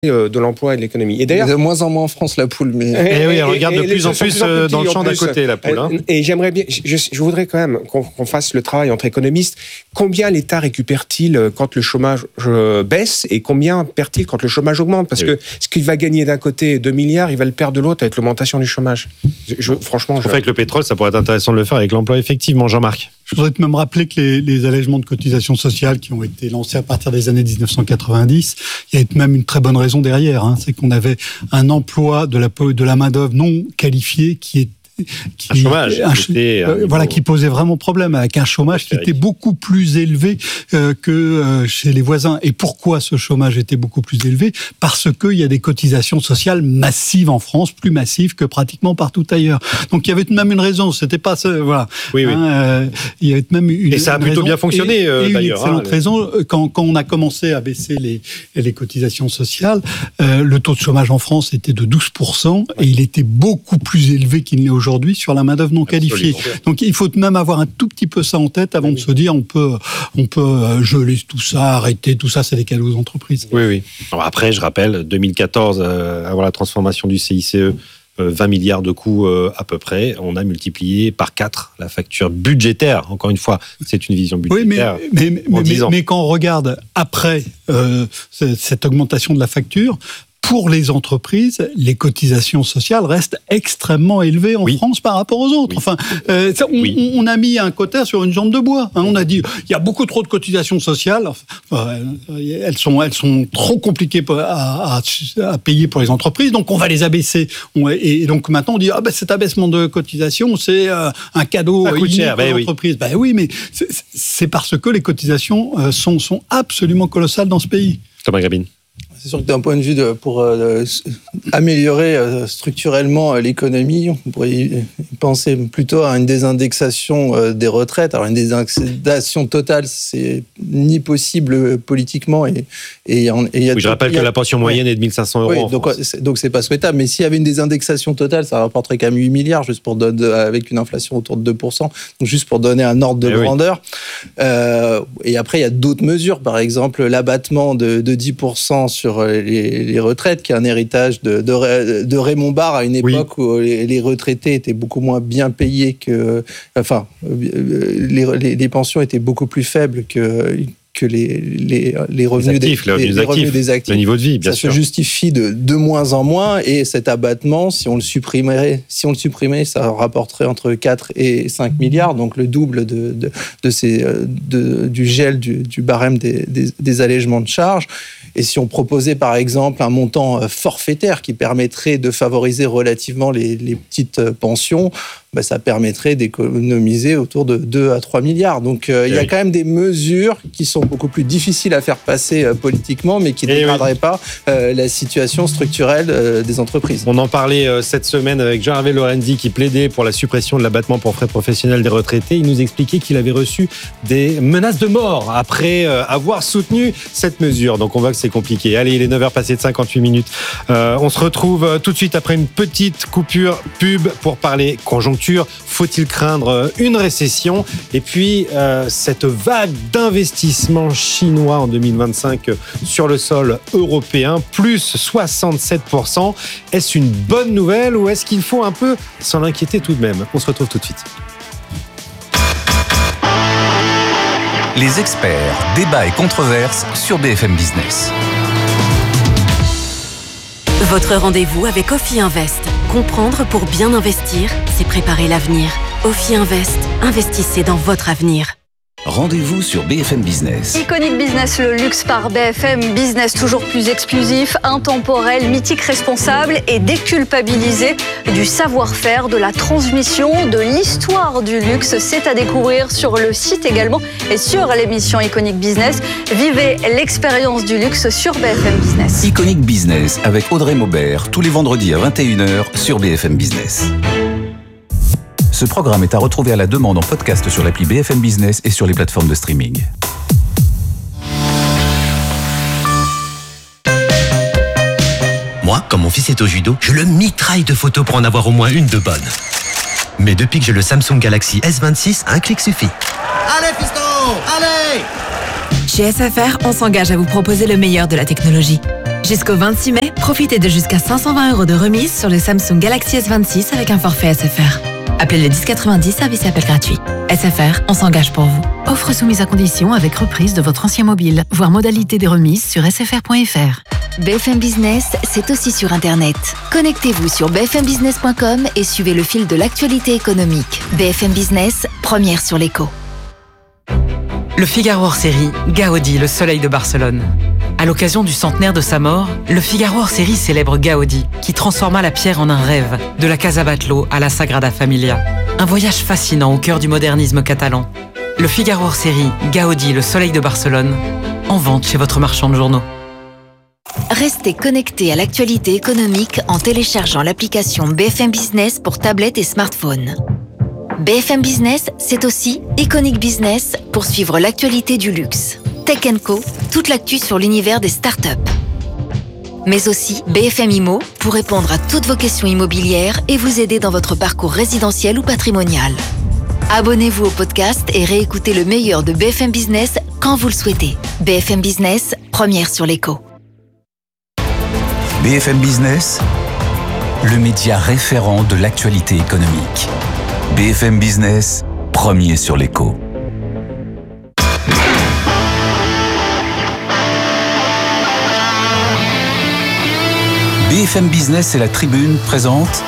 de l'emploi et de l'économie. Et d'ailleurs, de moins en moins en France la poule, mais oui, elle regarde de plus en plus dans le champ d'à côté la poule. Et j'aimerais bien, je voudrais quand même qu'on fasse le travail entre économistes. Combien l'État récupère-t-il quand le chômage baisse et combien perd-il quand le chômage augmente? Parce que ce qu'il va gagner d'un côté 2 milliards, il va le perdre de l'autre avec l'augmentation du chômage. Franchement, avec le pétrole, ça pourrait être intéressant de le faire avec l'emploi, effectivement, Jean-Marc. Je voudrais même rappeler que les allègements de cotisations sociales qui ont été lancés à partir des années 1990, il y a même une très bonne raison derrière. C'est qu'on avait un emploi de la main-d'œuvre non qualifiée qui posait vraiment problème, avec un chômage qui était beaucoup plus élevé que chez les voisins. Et pourquoi ce chômage était beaucoup plus élevé? Parce qu'il y a des cotisations sociales massives en France, plus massives que pratiquement partout ailleurs. Donc il y avait même une raison. C'était pas voilà. Oui. Il y avait même une. Et ça a plutôt bien fonctionné d'ailleurs. Une excellente raison. Quand on a commencé à baisser les cotisations sociales, le taux de chômage en France était de 12% et il était beaucoup plus élevé qu'il n'est aujourd'hui sur la main-d'œuvre non qualifiée. Donc il faut même avoir un tout petit peu ça en tête avant de se dire on peut geler tout ça, arrêter tout ça, c'est des cadeaux aux entreprises. Oui. Alors après, je rappelle, 2014, avant la transformation du CICE, 20 milliards de coûts à peu près, on a multiplié par 4 la facture budgétaire. Encore une fois, c'est une vision budgétaire. Oui, mais quand on regarde après cette augmentation de la facture, pour les entreprises, les cotisations sociales restent extrêmement élevées en France par rapport aux autres. Enfin, on a mis un quota sur une jambe de bois. On a dit il y a beaucoup trop de cotisations sociales. Elles sont trop compliquées à payer pour les entreprises, donc on va les abaisser. Et donc maintenant on dit cet abaissement de cotisations c'est un cadeau pour l'entreprise. Oui, mais c'est parce que les cotisations sont absolument colossales dans ce pays. Thomas Grabine. C'est sûr que d'un point de vue pour améliorer structurellement l'économie, on pourrait y penser plutôt à une désindexation des retraites. Alors une désindexation totale, c'est ni possible politiquement je rappelle que la pension moyenne est de 1 500 euros. Donc c'est pas souhaitable. Mais s'il y avait une désindexation totale, ça rapporterait quand même 8 milliards, juste pour avec une inflation autour de 2%. Donc juste pour donner un ordre de grandeur. Et après, il y a d'autres mesures. Par exemple, l'abattement de 10% sur les retraites, qui est un héritage de Raymond Barre à une époque où les retraités étaient beaucoup moins bien payés les pensions étaient beaucoup plus faibles que les revenus des actifs. Le niveau de vie, bien sûr. Ça se justifie de moins en moins, et cet abattement, si on le supprimait, ça rapporterait entre 4 et 5 milliards, donc le double du gel du barème des allègements de charges. Et si on proposait par exemple un montant forfaitaire qui permettrait de favoriser relativement les petites pensions, ça permettrait d'économiser autour de 2 à 3 milliards. Donc il y a quand même des mesures qui sont beaucoup plus difficiles à faire passer politiquement, mais qui ne dégraderaient pas la situation structurelle des entreprises. On en parlait cette semaine avec Jean-Hervé Lorenzi, qui plaidait pour la suppression de l'abattement pour frais professionnels des retraités. Il nous expliquait qu'il avait reçu des menaces de mort après avoir soutenu cette mesure. Donc on voit que c'est compliqué. Allez, il est 9h passé de 58 minutes. On se retrouve tout de suite après une petite coupure pub pour parler conjoncture. Faut-il craindre une récession? Et puis, cette vague d'investissements chinois en 2025 sur le sol européen, plus 67%. Est-ce une bonne nouvelle ou est-ce qu'il faut un peu s'en inquiéter tout de même? On se retrouve tout de suite. Les experts, débats et controverses sur BFM Business. Votre rendez-vous avec Ophi Invest. Comprendre pour bien investir, c'est préparer l'avenir. Ophi Invest, investissez dans votre avenir. Rendez-vous sur BFM Business. Iconic Business, le luxe par BFM Business, toujours plus exclusif, intemporel, mythique, responsable et déculpabilisé. Du savoir-faire, de la transmission, de l'histoire du luxe, c'est à découvrir sur le site également et sur l'émission Iconic Business. Vivez l'expérience du luxe sur BFM Business. Iconic Business avec Audrey Maubert, tous les vendredis à 21h sur BFM Business. Ce programme est à retrouver à la demande en podcast sur l'appli BFM Business et sur les plateformes de streaming. Moi, quand mon fils est au judo, je le mitraille de photos pour en avoir au moins une de bonne. Mais depuis que j'ai le Samsung Galaxy S26, un clic suffit. Allez, fiston, allez! Chez SFR, on s'engage à vous proposer le meilleur de la technologie. Jusqu'au 26 mai, profitez de jusqu'à 520 € de remise sur le Samsung Galaxy S26 avec un forfait SFR. Appelez le 1090, service et appel gratuit. SFR, on s'engage pour vous. Offre soumise à condition avec reprise de votre ancien mobile. Voir modalité des remises sur sfr.fr. BFM Business, c'est aussi sur Internet. Connectez-vous sur bfmbusiness.com et suivez le fil de l'actualité économique. BFM Business, première sur l'écho. Le Figaro hors série, Gaudi, le soleil de Barcelone. À l'occasion du centenaire de sa mort, le Figaro hors série célèbre Gaudi, qui transforma la pierre en un rêve, de la Casa Batlló à la Sagrada Familia. Un voyage fascinant au cœur du modernisme catalan. Le Figaro hors série, Gaudi, le soleil de Barcelone, en vente chez votre marchand de journaux. Restez connectés à l'actualité économique en téléchargeant l'application BFM Business pour tablette et smartphone. BFM Business, c'est aussi Iconic Business pour suivre l'actualité du luxe. Tech & Co, toute l'actu sur l'univers des startups. Mais aussi BFM Immo pour répondre à toutes vos questions immobilières et vous aider dans votre parcours résidentiel ou patrimonial. Abonnez-vous au podcast et réécoutez le meilleur de BFM Business quand vous le souhaitez. BFM Business, première sur l'écho. BFM Business, le média référent de l'actualité économique. BFM Business, premier sur l'écho. BFM Business et la Tribune présentent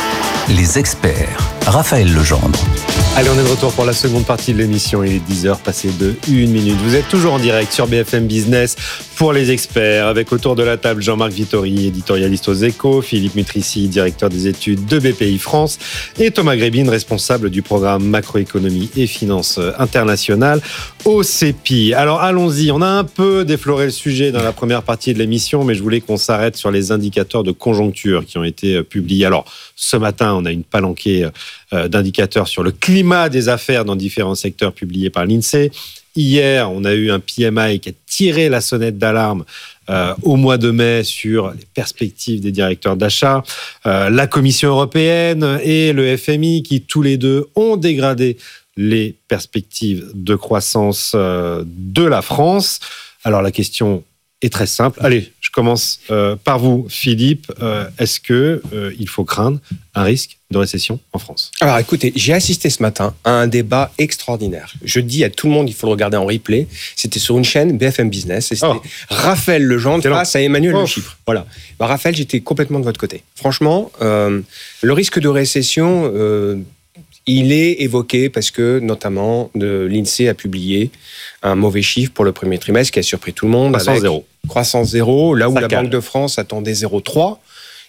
les experts. Raphaël Legendre. Allez, on est de retour pour la seconde partie de l'émission. Il est 10h, passé de 1 minute. Vous êtes toujours en direct sur BFM Business pour les experts, avec autour de la table Jean-Marc Vittori, éditorialiste aux Échos, Philippe Mutrici, directeur des études de BPI France, et Thomas Grébine, responsable du programme macroéconomie et finances internationales au CEPI. Alors allons-y, on a un peu défloré le sujet dans la première partie de l'émission, mais je voulais qu'on s'arrête sur les indicateurs de conjoncture qui ont été publiés. Alors ce matin, on a une palanquée d'indicateurs sur le climat des affaires dans différents secteurs publiés par l'INSEE. Hier, on a eu un PMI qui a tiré la sonnette d'alarme au mois de mai sur les perspectives des directeurs d'achat. La Commission européenne et le FMI qui, tous les deux, ont dégradé les perspectives de croissance de la France. Alors, la question est très simple. Allez, je commence par vous, Philippe. Est-ce qu'il faut craindre un risque de récession en France? Alors écoutez, j'ai assisté ce matin à un débat extraordinaire. Je dis à tout le monde, il faut le regarder en replay. C'était sur une chaîne BFM Business. Et c'était Raphaël Legendre face à Emmanuel Le Chypre. Voilà. Raphaël, j'étais complètement de votre côté. Franchement, le risque de récession, il est évoqué parce que, notamment, l'INSEE a publié un mauvais chiffre pour le premier trimestre qui a surpris tout le monde. Croissance zéro. Croissance zéro, là où la Banque de France attendait 0,3.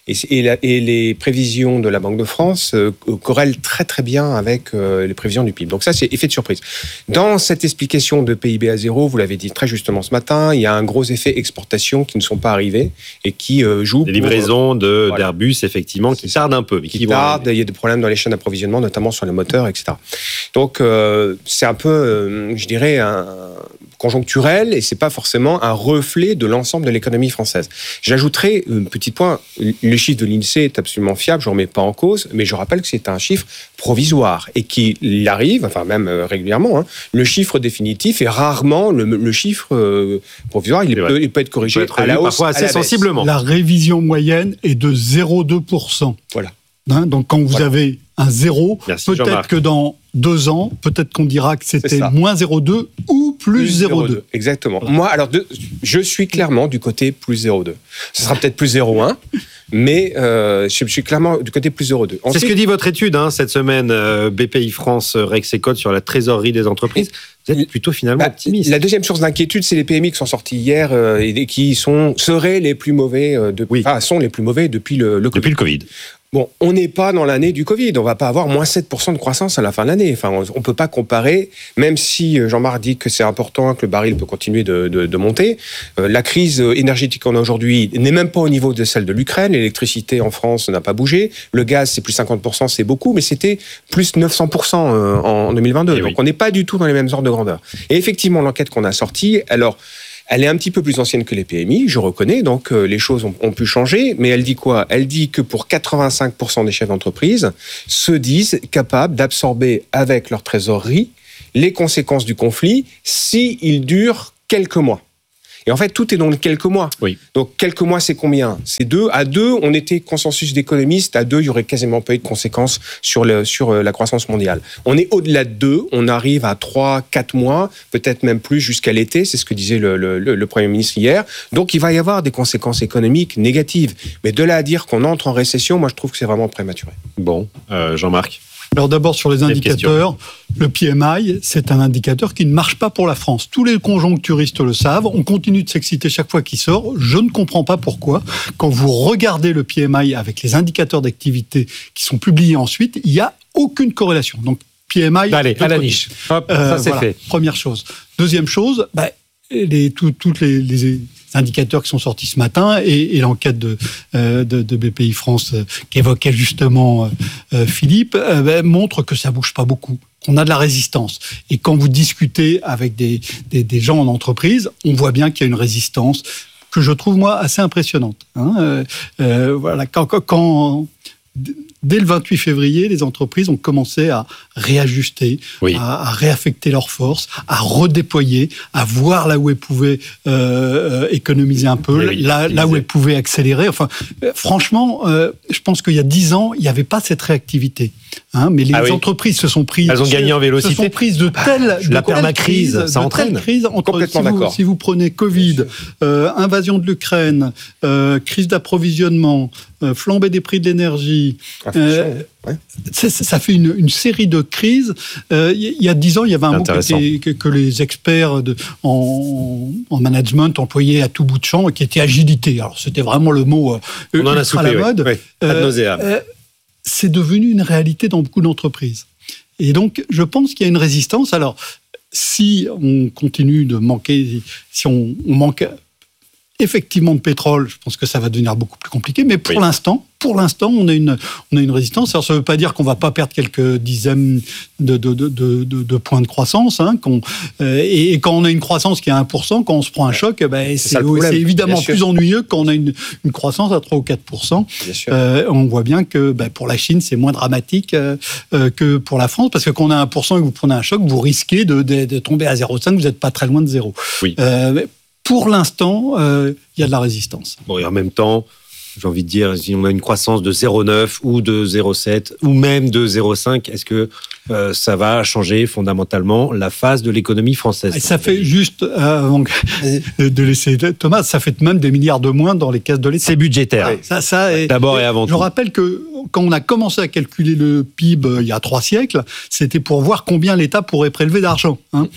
Et les prévisions de la Banque de France corrèlent très très bien avec les prévisions du PIB. Donc ça, c'est effet de surprise. Dans cette explication de PIB à zéro, vous l'avez dit très justement ce matin, il y a un gros effet exportation qui ne sont pas arrivés et qui jouent... Des livraisons d'Airbus, effectivement, qui tardent un peu. Mais qui tardent, il y a des problèmes dans les chaînes d'approvisionnement, notamment sur les moteurs, etc. Donc c'est un peu, je dirais, conjoncturel et c'est pas forcément un reflet de l'ensemble de l'économie française. J'ajouterai un petit point, le chiffre de l'INSEE est absolument fiable, je ne remets pas en cause, mais je rappelle que c'est un chiffre provisoire et qu'il arrive, enfin même régulièrement, le chiffre définitif est rarement le chiffre provisoire, il peut être corrigé à la hausse, parfois assez sensiblement. La révision moyenne est de 0,2%. Voilà. Donc quand vous avez un zéro, peut-être que dans 2 ans, peut-être qu'on dira que c'était moins 0,2 ou plus 0,2. Exactement. Moi, alors, je suis clairement du côté plus 0,2. Ce sera peut-être plus 0,1, mais je suis clairement du côté plus 0,2. C'est ce que dit votre étude cette semaine, BPI France, Rexecode, sur la trésorerie des entreprises. Vous êtes plutôt finalement optimiste. La deuxième source d'inquiétude, c'est les PMI qui sont sortis hier et qui seraient les plus mauvais, sont les plus mauvais depuis le Covid. Depuis le Covid. Bon, on n'est pas dans l'année du Covid. On ne va pas avoir moins 7% de croissance à la fin de l'année. Enfin, on ne peut pas comparer, même si Jean-Marc dit que c'est important, que le baril peut continuer de monter. La crise énergétique qu'on a aujourd'hui n'est même pas au niveau de celle de l'Ukraine. L'électricité en France n'a pas bougé. Le gaz, c'est plus 50%, c'est beaucoup, mais c'était plus 900% en 2022. Donc, on n'est pas du tout dans les mêmes ordres de grandeur. Et effectivement, l'enquête qu'on a sortie, alors... Elle est un petit peu plus ancienne que les PMI, je reconnais, donc les choses ont pu changer, mais elle dit quoi? Elle dit que pour 85% des chefs d'entreprise se disent capables d'absorber avec leur trésorerie les conséquences du conflit s'il dure quelques mois. Et en fait, tout est dans les quelques mois. Oui. Donc, quelques mois, c'est combien ? C'est 2. À 2, on était consensus d'économistes. À 2, il y aurait quasiment pas eu de conséquences sur la croissance mondiale. On est au-delà de 2. On arrive à 3, 4 mois, peut-être même plus jusqu'à l'été. C'est ce que disait le Premier ministre hier. Donc, il va y avoir des conséquences économiques négatives. Mais de là à dire qu'on entre en récession, moi, je trouve que c'est vraiment prématuré. Bon, Jean-Marc. Alors d'abord sur les indicateurs, le PMI, c'est un indicateur qui ne marche pas pour la France. Tous les conjoncturistes le savent, on continue de s'exciter chaque fois qu'il sort. Je ne comprends pas pourquoi. Quand vous regardez le PMI avec les indicateurs d'activité qui sont publiés ensuite, il n'y a aucune corrélation. Donc PMI... Allez, à la niche. Hop, ça c'est fait. Première chose. Deuxième chose, toutes les indicateurs qui sont sortis ce matin et l'enquête de BPI France qu'évoquait justement Philippe montre que ça bouge pas beaucoup, qu'on a de la résistance. Et quand vous discutez avec des gens en entreprise, on voit bien qu'il y a une résistance que je trouve moi assez impressionnante. Voilà, quand dès le 28 février, les entreprises ont commencé à réajuster, à réaffecter leurs forces, à redéployer, à voir là où elles pouvaient économiser un peu, là où elles pouvaient accélérer. Enfin, franchement, je pense qu'il y a 10 ans, il n'y avait pas cette réactivité. Mais les entreprises se sont prises. Elles ont gagné en vélocité. Se sont prises de telles la permacrise, ça entraîne. Complètement d'accord. Si vous prenez Covid, invasion de l'Ukraine, crise d'approvisionnement, flambée des prix de l'énergie. Ça fait une série de crises. Il y a 10 ans, il y avait un mot que les experts en management employaient à tout bout de champ, qui était agilité. Alors c'était vraiment le mot ultra à la mode. Ad nauseam. C'est devenu une réalité dans beaucoup d'entreprises. Et donc, je pense qu'il y a une résistance. Alors, si on continue de manquer, si on manque effectivement de pétrole, je pense que ça va devenir beaucoup plus compliqué. Mais pour l'instant, on a une résistance. Alors, ça ne veut pas dire qu'on ne va pas perdre quelques dizaines de points de croissance. Et quand on a une croissance qui est à 1%, quand on se prend un choc, c'est évidemment plus ennuyeux quand on a une croissance à 3 ou 4%. On voit bien que pour la Chine, c'est moins dramatique que pour la France, parce que quand on a 1% et que vous prenez un choc, vous risquez de tomber à 0,5, vous n'êtes pas très loin de zéro. Oui. Pour l'instant, il y a de la résistance. Bon, et en même temps, j'ai envie de dire, si on a une croissance de 0,9 ou de 0,7 ou même de 0,5, est-ce que ça va changer fondamentalement la phase de l'économie française ? Et ça fait juste, avant de laisser Thomas, ça fait même des milliards de moins dans les caisses de l'État. C'est budgétaire. D'abord et avant tout. Je rappelle que quand on a commencé à calculer le PIB il y a 3 siècles, c'était pour voir combien l'État pourrait prélever d'argent.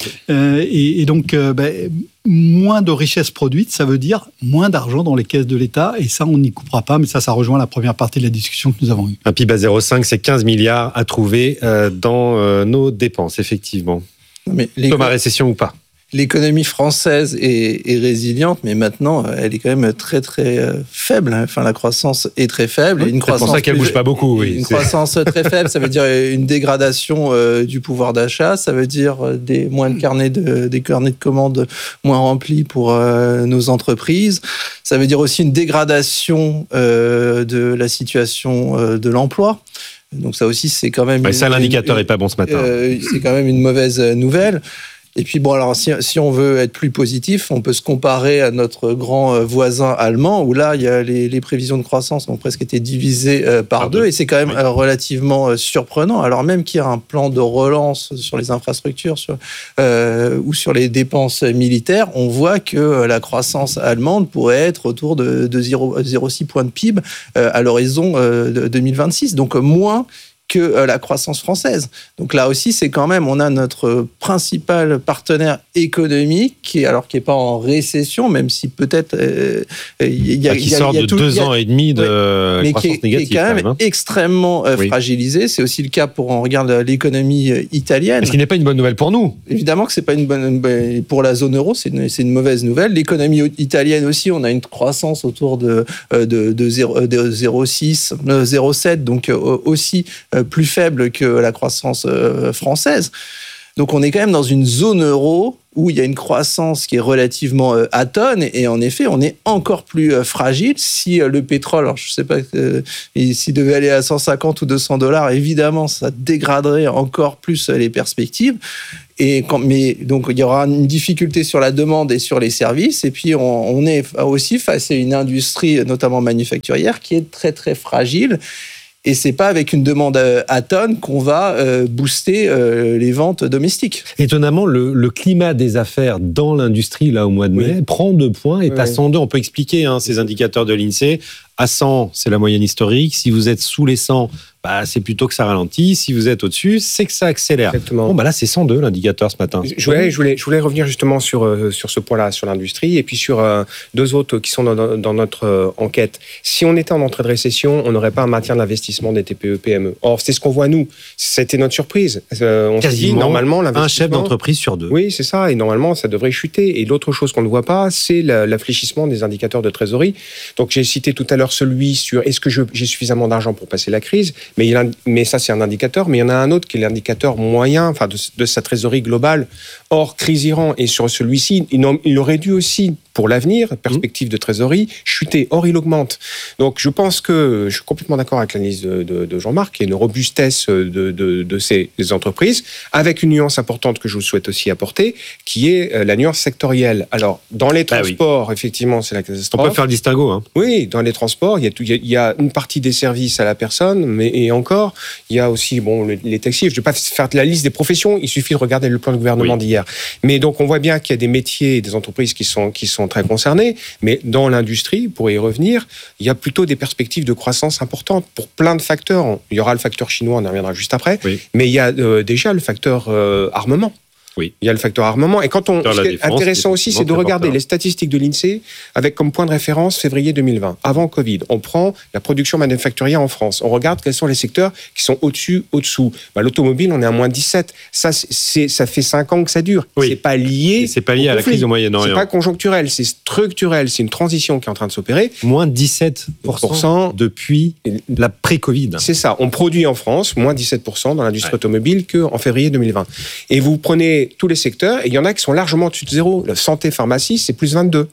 Et donc, moins de richesses produites, ça veut dire moins d'argent dans les caisses de l'État, et ça, on n'y coupera pas, mais ça rejoint la première partie de la discussion que nous avons eue. Un PIB à 0,5, c'est 15 milliards à trouver dans nos dépenses, effectivement. Thomas, récession ou pas ? L'économie française est résiliente, mais maintenant, elle est quand même très, très faible. Enfin, la croissance est très faible. C'est pour ça qu'elle ne bouge pas beaucoup. Oui. Une croissance très faible, ça veut dire une dégradation du pouvoir d'achat, ça veut dire des carnets de commandes moins remplis pour nos entreprises. Ça veut dire aussi une dégradation de la situation de l'emploi. Donc ça aussi, c'est quand même... l'indicateur n'est pas bon ce matin. C'est quand même une mauvaise nouvelle. Et puis bon, alors si on veut être plus positif, on peut se comparer à notre grand voisin allemand, où là, il y a les prévisions de croissance ont presque été divisées par 2, et c'est quand même relativement surprenant. Alors même qu'il y a un plan de relance sur les infrastructures ou sur les dépenses militaires, on voit que la croissance allemande pourrait être autour de 0,6 points de PIB à l'horizon de 2026, donc moins que la croissance française. Donc là aussi, c'est quand même, on a notre principal partenaire économique qui est pas en récession, même si peut-être qui sort de 2 ans et demi de croissance négative, qui est quand même extrêmement fragilisé. C'est aussi le cas pour on regarde l'économie italienne. Ce qui n'est pas une bonne nouvelle pour nous. Évidemment que c'est pas une bonne pour la zone euro, c'est une mauvaise nouvelle. L'économie italienne aussi, on a une croissance autour de 0,6, 0,7, donc aussi plus faible que la croissance française. Donc on est quand même dans une zone euro où il y a une croissance qui est relativement atone, et en effet, on est encore plus fragile. Si le pétrole, alors je ne sais pas, s'il devait aller à 150 ou $200, évidemment, ça dégraderait encore plus les perspectives. Mais donc, il y aura une difficulté sur la demande et sur les services. Et puis, on est aussi face à une industrie, notamment manufacturière, qui est très, très fragile. Et c'est pas avec une demande à tonnes qu'on va booster les ventes domestiques. Étonnamment, le climat des affaires dans l'industrie, là, au mois de mai, prend 2 points, est à 102. On peut expliquer ces indicateurs de l'INSEE. À 100, c'est la moyenne historique. Si vous êtes sous les 100, c'est plutôt que ça ralentit. Si vous êtes au-dessus, c'est que ça accélère. Exactement. Bon, là, c'est 102, l'indicateur, ce matin. Je voulais revenir justement sur ce point-là, sur l'industrie, et puis sur 2 autres qui sont dans notre enquête. Si on était en entrée de récession, on n'aurait pas un maintien de l'investissement des TPE-PME. Or, c'est ce qu'on voit, nous. C'était notre surprise. On se dit, normalement, l'investissement... un chef d'entreprise sur 2. Oui, c'est ça. Et normalement, ça devrait chuter. Et l'autre chose qu'on ne voit pas, c'est l'affléchissement des indicateurs de trésorerie. Donc, j'ai cité tout à l'heure celui sur est-ce que j'ai suffisamment d'argent pour passer la crise, mais ça c'est un indicateur, mais il y en a un autre qui est l'indicateur moyen de sa trésorerie globale hors crise Iran, et sur celui-ci il aurait dû aussi pour l'avenir, perspective de trésorerie, chuter. Or, il augmente. Donc, je pense que je suis complètement d'accord avec l'analyse de Jean-Marc et une robustesse de ces entreprises, avec une nuance importante que je vous souhaite aussi apporter, qui est la nuance sectorielle. Alors, dans les transports, effectivement, c'est la catastrophe. On peut faire le distinguo. Oui, dans les transports, il y a une partie des services à la personne, et encore, il y a aussi les taxis. Je ne vais pas faire la liste des professions, il suffit de regarder le plan de gouvernement d'hier. Mais donc, on voit bien qu'il y a des métiers et des entreprises qui sont très concernés, mais dans l'industrie, pour y revenir, il y a plutôt des perspectives de croissance importantes pour plein de facteurs. Il y aura le facteur chinois, on y reviendra juste après, mais il y a déjà le facteur armement. Oui. Il y a le facteur armement. Et ce qui est intéressant aussi, c'est de regarder les statistiques de l'INSEE avec comme point de référence février 2020, avant Covid. On prend la production manufacturière en France. On regarde quels sont les secteurs qui sont au-dessus, au-dessous. L'automobile, on est à moins 17. Ça fait 5 ans que ça dure. Oui. C'est pas lié. C'est pas lié à la crise au Moyen-Orient. C'est pas conjoncturel, c'est structurel. C'est une transition qui est en train de s'opérer. Moins 17% depuis la pré-Covid. C'est ça. On produit en France moins 17% dans l'industrie automobile qu'en février 2020. Et vous prenez tous les secteurs, et il y en a qui sont largement au-dessus de zéro. La santé, pharmacie, c'est plus 22.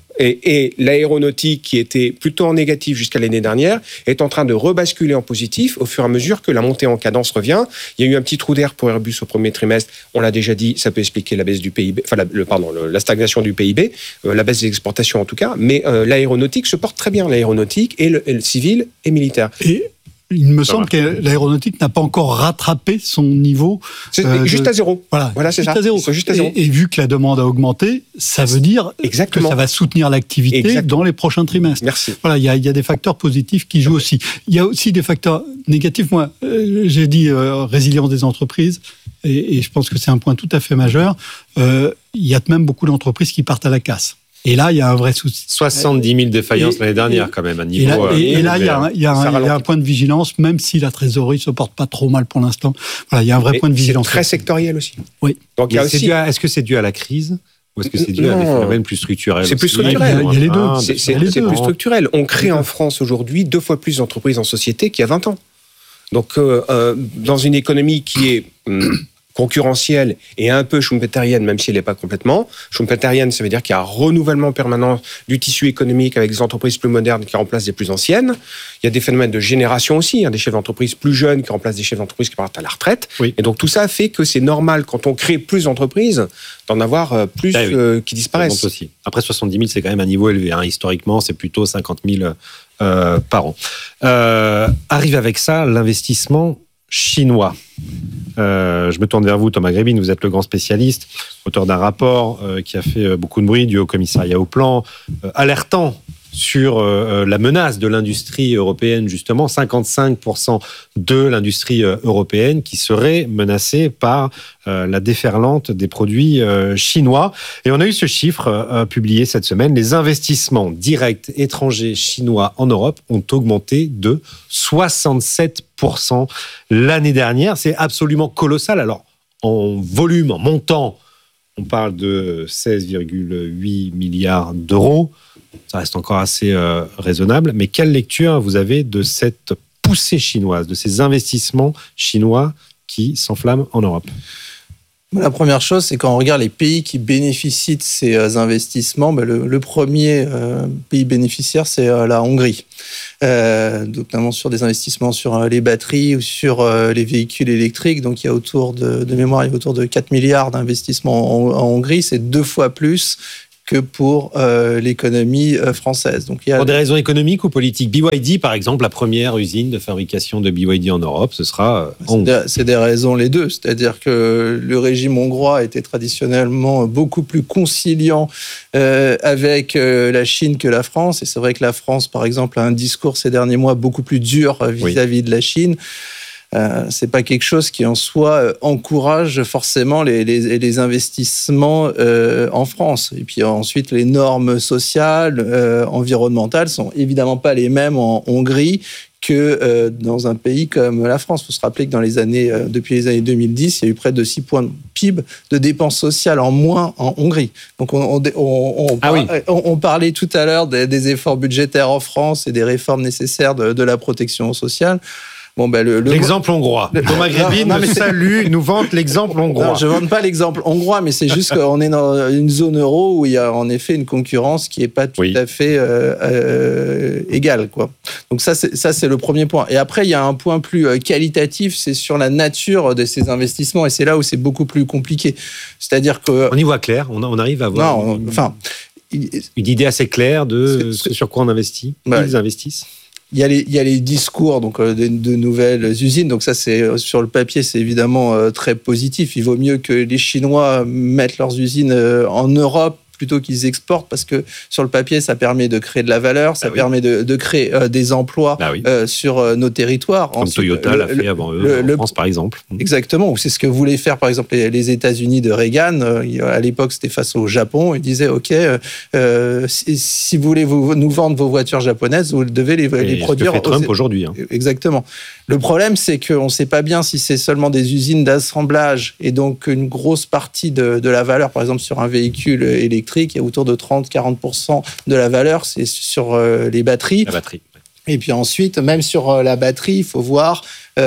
Et l'aéronautique, qui était plutôt en négatif jusqu'à l'année dernière, est en train de rebasculer en positif au fur et à mesure que la montée en cadence revient. Il y a eu un petit trou d'air pour Airbus au premier trimestre. On l'a déjà dit, ça peut expliquer la baisse du PIB, la stagnation du PIB, la baisse des exportations en tout cas. Mais l'aéronautique se porte très bien, l'aéronautique et le civil et militaire. Et il me semble que l'aéronautique n'a pas encore rattrapé son niveau. Juste à zéro. Voilà, c'est juste ça. à zéro. Juste à zéro. Et vu que la demande a augmenté, ça veut dire que ça va soutenir l'activité dans les prochains trimestres. Merci. Voilà, il y a des facteurs positifs qui jouent aussi. Il y a aussi des facteurs négatifs. Moi, j'ai dit résilience des entreprises, et je pense que c'est un point tout à fait majeur. Il y a même beaucoup d'entreprises qui partent à la casse. Et là, il y a un vrai souci. 70 000 défaillances l'année dernière, quand même, à niveau. Et là, il y a un point de vigilance, même si la trésorerie ne se porte pas trop mal pour l'instant. Voilà, il y a un vrai point de vigilance. Très sectoriel aussi. Oui. Donc, est-ce que c'est dû à la crise, ou est-ce que c'est dû à des phénomènes plus structurels? C'est plus structurel. Il y a les deux. C'est plus structurel. On crée en France aujourd'hui 2 fois plus d'entreprises en société qu'il y a 20 ans. Donc, dans une économie qui est concurrentielle et un peu schumpeterienne, même si elle n'est pas complètement. Schumpeterienne, ça veut dire qu'il y a un renouvellement permanent du tissu économique avec des entreprises plus modernes qui remplacent des plus anciennes. Il y a des phénomènes de génération aussi, des chefs d'entreprise plus jeunes qui remplacent des chefs d'entreprise qui partent à la retraite. Oui. Et donc tout ça fait que c'est normal, quand on crée plus d'entreprises, d'en avoir plus qui disparaissent. Aussi. Après 70 000, c'est quand même un niveau élevé. Historiquement, c'est plutôt 50 000 par an. Arrive avec ça l'investissement chinois. Je me tourne vers vous, Thomas Grébin, vous êtes le grand spécialiste, auteur d'un rapport qui a fait beaucoup de bruit du Haut Commissariat au Plan, alertant sur la menace de l'industrie européenne, justement, 55% de l'industrie européenne qui serait menacée par la déferlante des produits chinois. Et on a eu ce chiffre publié cette semaine. Les investissements directs étrangers chinois en Europe ont augmenté de 67% l'année dernière. C'est absolument colossal. Alors, en volume, en montant, on parle de 16,8 milliards d'euros. Ça reste encore assez raisonnable. Mais quelle lecture vous avez de cette poussée chinoise, de ces investissements chinois qui s'enflamment en Europe ? La première chose, c'est quand on regarde les pays qui bénéficient de ces investissements, le premier pays bénéficiaire, c'est la Hongrie. Notamment sur des investissements sur les batteries ou sur les véhicules électriques. Donc il y a autour de mémoire, il y a autour de 4 milliards d'investissements en Hongrie. C'est 2 fois plus que pour l'économie française. Donc, pour des raisons économiques ou politiques, BYD, par exemple, la première usine de fabrication de BYD en Europe, ce sera c'est des raisons les deux. C'est-à-dire que le régime hongrois était traditionnellement beaucoup plus conciliant avec la Chine que la France. Et c'est vrai que la France, par exemple, a un discours ces derniers mois beaucoup plus dur vis-à-vis de la Chine. C'est pas quelque chose qui en soi encourage forcément les investissements en France. Et puis ensuite, les normes sociales, environnementales sont évidemment pas les mêmes en Hongrie que dans un pays comme la France. Il faut se rappeler que depuis les années 2010, il y a eu près de 6 points de PIB de dépenses sociales en moins en Hongrie. Donc on parlait tout à l'heure des efforts budgétaires en France et des réformes nécessaires de la protection sociale. L'exemple hongrois. Thomas Grébin nous vante l'exemple hongrois. Non, je ne vante pas l'exemple hongrois, mais c'est juste qu'on est dans une zone euro où il y a en effet une concurrence qui n'est pas tout à fait égale, quoi. Donc ça, c'est le premier point. Et après, il y a un point plus qualitatif, c'est sur la nature de ces investissements, et c'est là où c'est beaucoup plus compliqué. C'est-à-dire que... On y voit clair, on arrive à avoir une idée assez claire de ce sur quoi on investit, ils investissent. Il y a les discours de nouvelles usines. Donc ça, c'est sur le papier, c'est évidemment très positif. Il vaut mieux que les Chinois mettent leurs usines en Europe plutôt qu'ils exportent, parce que sur le papier, ça permet de créer de la valeur, ça permet de créer des emplois sur nos territoires. Comme ensuite, Toyota l'a fait avant eux, en France, par exemple. Exactement, c'est ce que voulaient faire, par exemple, les États-Unis de Reagan. À l'époque, c'était face au Japon. Ils disaient, OK, si vous voulez nous vendre vos voitures japonaises, vous devez les produire. Ce que fait Trump aujourd'hui. Exactement. Le problème, c'est qu'on ne sait pas bien si c'est seulement des usines d'assemblage, et donc une grosse partie de la valeur, par exemple, sur un véhicule électrique, il y a autour de 30-40% de la valeur, c'est sur les batteries. La batterie. Et puis ensuite, même sur la batterie, il faut voir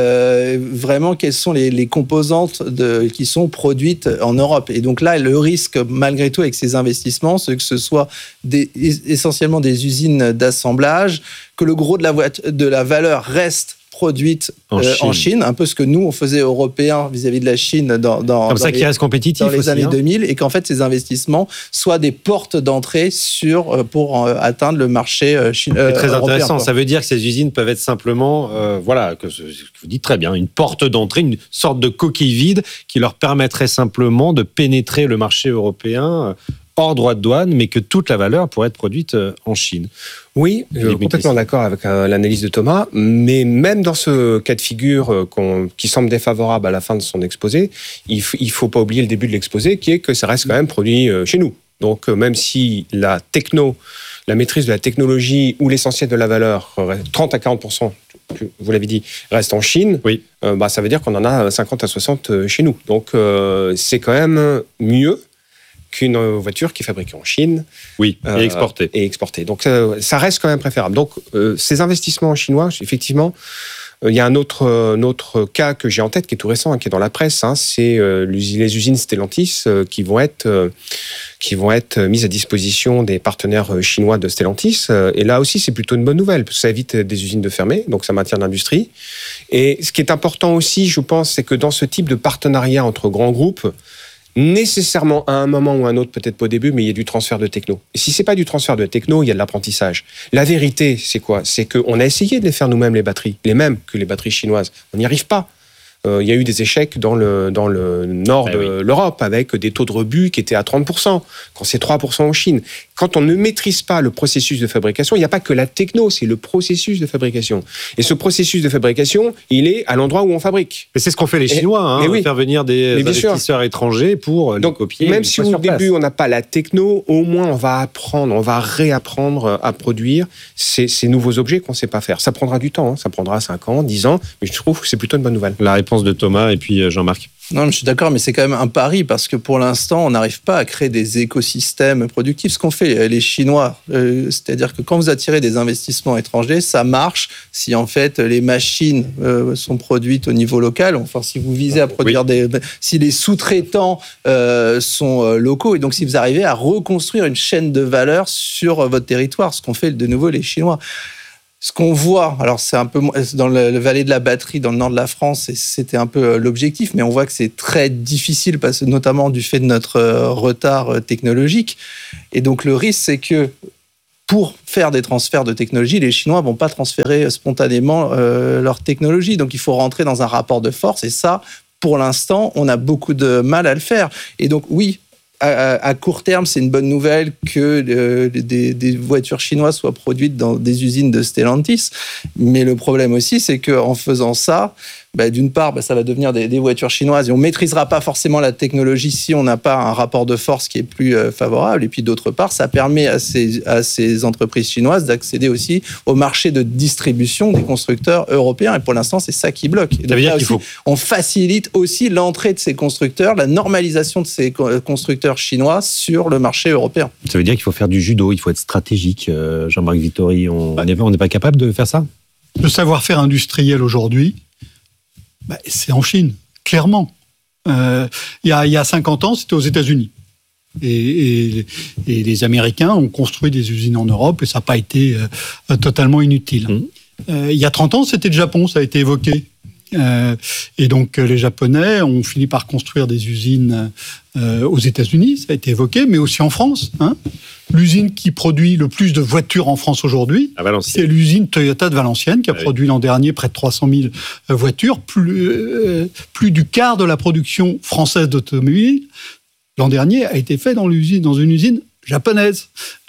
vraiment quelles sont les composantes qui sont produites en Europe. Et donc là, le risque, malgré tout, avec ces investissements, c'est que ce soit essentiellement des usines d'assemblage, que le gros de la valeur reste produite en Chine, un peu ce que nous, on faisait européens vis-à-vis de la Chine qui reste compétitif dans les aussi, années 2000, et qu'en fait, ces investissements soient des portes d'entrée pour atteindre le marché chinois. C'est très intéressant. Ça veut dire que ces usines peuvent être simplement, que vous dites très bien, une porte d'entrée, une sorte de coquille vide qui leur permettrait simplement de pénétrer le marché européen hors droit de douane, mais que toute la valeur pourrait être produite en Chine. Oui, je suis complètement d'accord avec l'analyse de Thomas, mais même dans ce cas de figure qui semble défavorable à la fin de son exposé, il faut pas oublier le début de l'exposé, qui est que ça reste quand même produit chez nous. Donc même si la maîtrise de la technologie ou l'essentiel de la valeur, 30 à 40%, vous l'avez dit, reste en Chine, ça veut dire qu'on en a 50 à 60 chez nous. Donc c'est quand même mieux qu'une voiture qui est fabriquée en Chine. Oui, et exportée. Donc, ça reste quand même préférable. Donc, ces investissements chinois, effectivement, il y a un autre cas que j'ai en tête, qui est tout récent, qui est dans la presse, c'est les usines Stellantis qui vont être mises à disposition des partenaires chinois de Stellantis. Et là aussi, c'est plutôt une bonne nouvelle, parce que ça évite des usines de fermer, donc ça maintient l'industrie. Et ce qui est important aussi, je pense, c'est que dans ce type de partenariat entre grands groupes, nécessairement à un moment ou à un autre, peut-être pas au début, mais il y a du transfert de techno. Et si c'est pas du transfert de techno, il y a de l'apprentissage. La vérité, c'est quoi ? C'est qu'on a essayé de les faire nous-mêmes, les batteries, les mêmes que les batteries chinoises. On n'y arrive pas. Il y a eu des échecs dans le nord de l'Europe, avec des taux de rebut qui étaient à 30%, quand c'est 3% en Chine. Quand on ne maîtrise pas le processus de fabrication, il n'y a pas que la techno, c'est le processus de fabrication. Et ce processus de fabrication, il est à l'endroit où on fabrique. Mais c'est ce qu'ont fait les Chinois, faire venir des investisseurs étrangers pour les copier. Même si au début on n'a pas la techno, au moins on va apprendre, on va réapprendre à produire ces nouveaux objets qu'on ne sait pas faire. Ça prendra du temps, ça prendra 5 ans, 10 ans, mais je trouve que c'est plutôt une bonne nouvelle. La réponse réponse de Thomas et puis Jean-Marc. Non, je suis d'accord, mais c'est quand même un pari parce que pour l'instant, on n'arrive pas à créer des écosystèmes productifs. Ce qu'ont fait les Chinois, c'est-à-dire que quand vous attirez des investissements étrangers, ça marche si en fait les machines sont produites au niveau local. Enfin, si vous visez à produire si les sous-traitants sont locaux et donc si vous arrivez à reconstruire une chaîne de valeur sur votre territoire, ce qu'ont fait de nouveau les Chinois. Ce qu'on voit, alors c'est un peu dans le vallée de la batterie, dans le nord de la France, c'était un peu l'objectif, mais on voit que c'est très difficile, parce que notamment du fait de notre retard technologique. Et donc le risque, c'est que pour faire des transferts de technologie, les Chinois ne vont pas transférer spontanément leur technologie. Donc il faut rentrer dans un rapport de force, et ça, pour l'instant, on a beaucoup de mal à le faire. Et donc oui, à court terme, c'est une bonne nouvelle que des voitures chinoises soient produites dans des usines de Stellantis. Mais le problème aussi, c'est qu'en faisant ça, d'une part, ça va devenir des voitures chinoises et on ne maîtrisera pas forcément la technologie si on n'a pas un rapport de force qui est plus favorable. Et puis d'autre part, ça permet à ces entreprises chinoises d'accéder aussi au marché de distribution des constructeurs européens. Et pour l'instant, c'est ça qui bloque. Et donc, là aussi, on facilite aussi l'entrée de ces constructeurs, la normalisation de ces constructeurs chinois sur le marché européen. Ça veut dire qu'il faut faire du judo, il faut être stratégique. Jean-Marc Vittori, on n'est pas capable de faire ça ? Le savoir-faire industriel aujourd'hui, c'est en Chine, clairement. Il y a 50 ans, c'était aux États-Unis. Et les Américains ont construit des usines en Europe et ça n'a pas été totalement inutile. Il y a 30 ans, c'était le Japon, ça a été évoqué. Et donc les Japonais ont fini par construire des usines aux États-Unis, ça a été évoqué, mais aussi en France. L'usine qui produit le plus de voitures en France aujourd'hui, c'est l'usine Toyota de Valenciennes, qui a produit l'an dernier près de 300 000 voitures, plus du quart de la production française d'automobiles. L'an dernier a été fait dans une usine japonaise.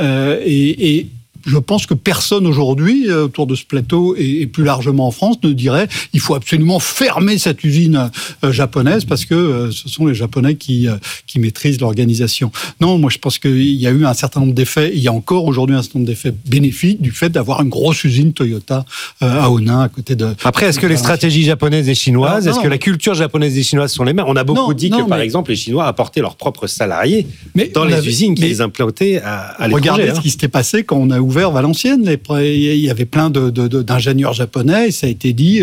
Et je pense que personne aujourd'hui, autour de ce plateau et plus largement en France, ne dirait il faut absolument fermer cette usine japonaise parce que ce sont les Japonais qui maîtrisent l'organisation. Non, moi je pense qu'il y a eu un certain nombre d'effets, il y a encore aujourd'hui un certain nombre d'effets bénéfiques du fait d'avoir une grosse usine Toyota à Onin à côté de... Après, est-ce que les stratégies japonaises et chinoises, est-ce que la culture japonaise et chinoise sont les mêmes ? On a beaucoup dit que par exemple les Chinois apportaient leurs propres salariés dans les usines qu'ils implantaient à l'étranger. Regardez ce qui s'était passé quand on a ouvert Valenciennes. Il y avait plein d'ingénieurs japonais et ça a été dit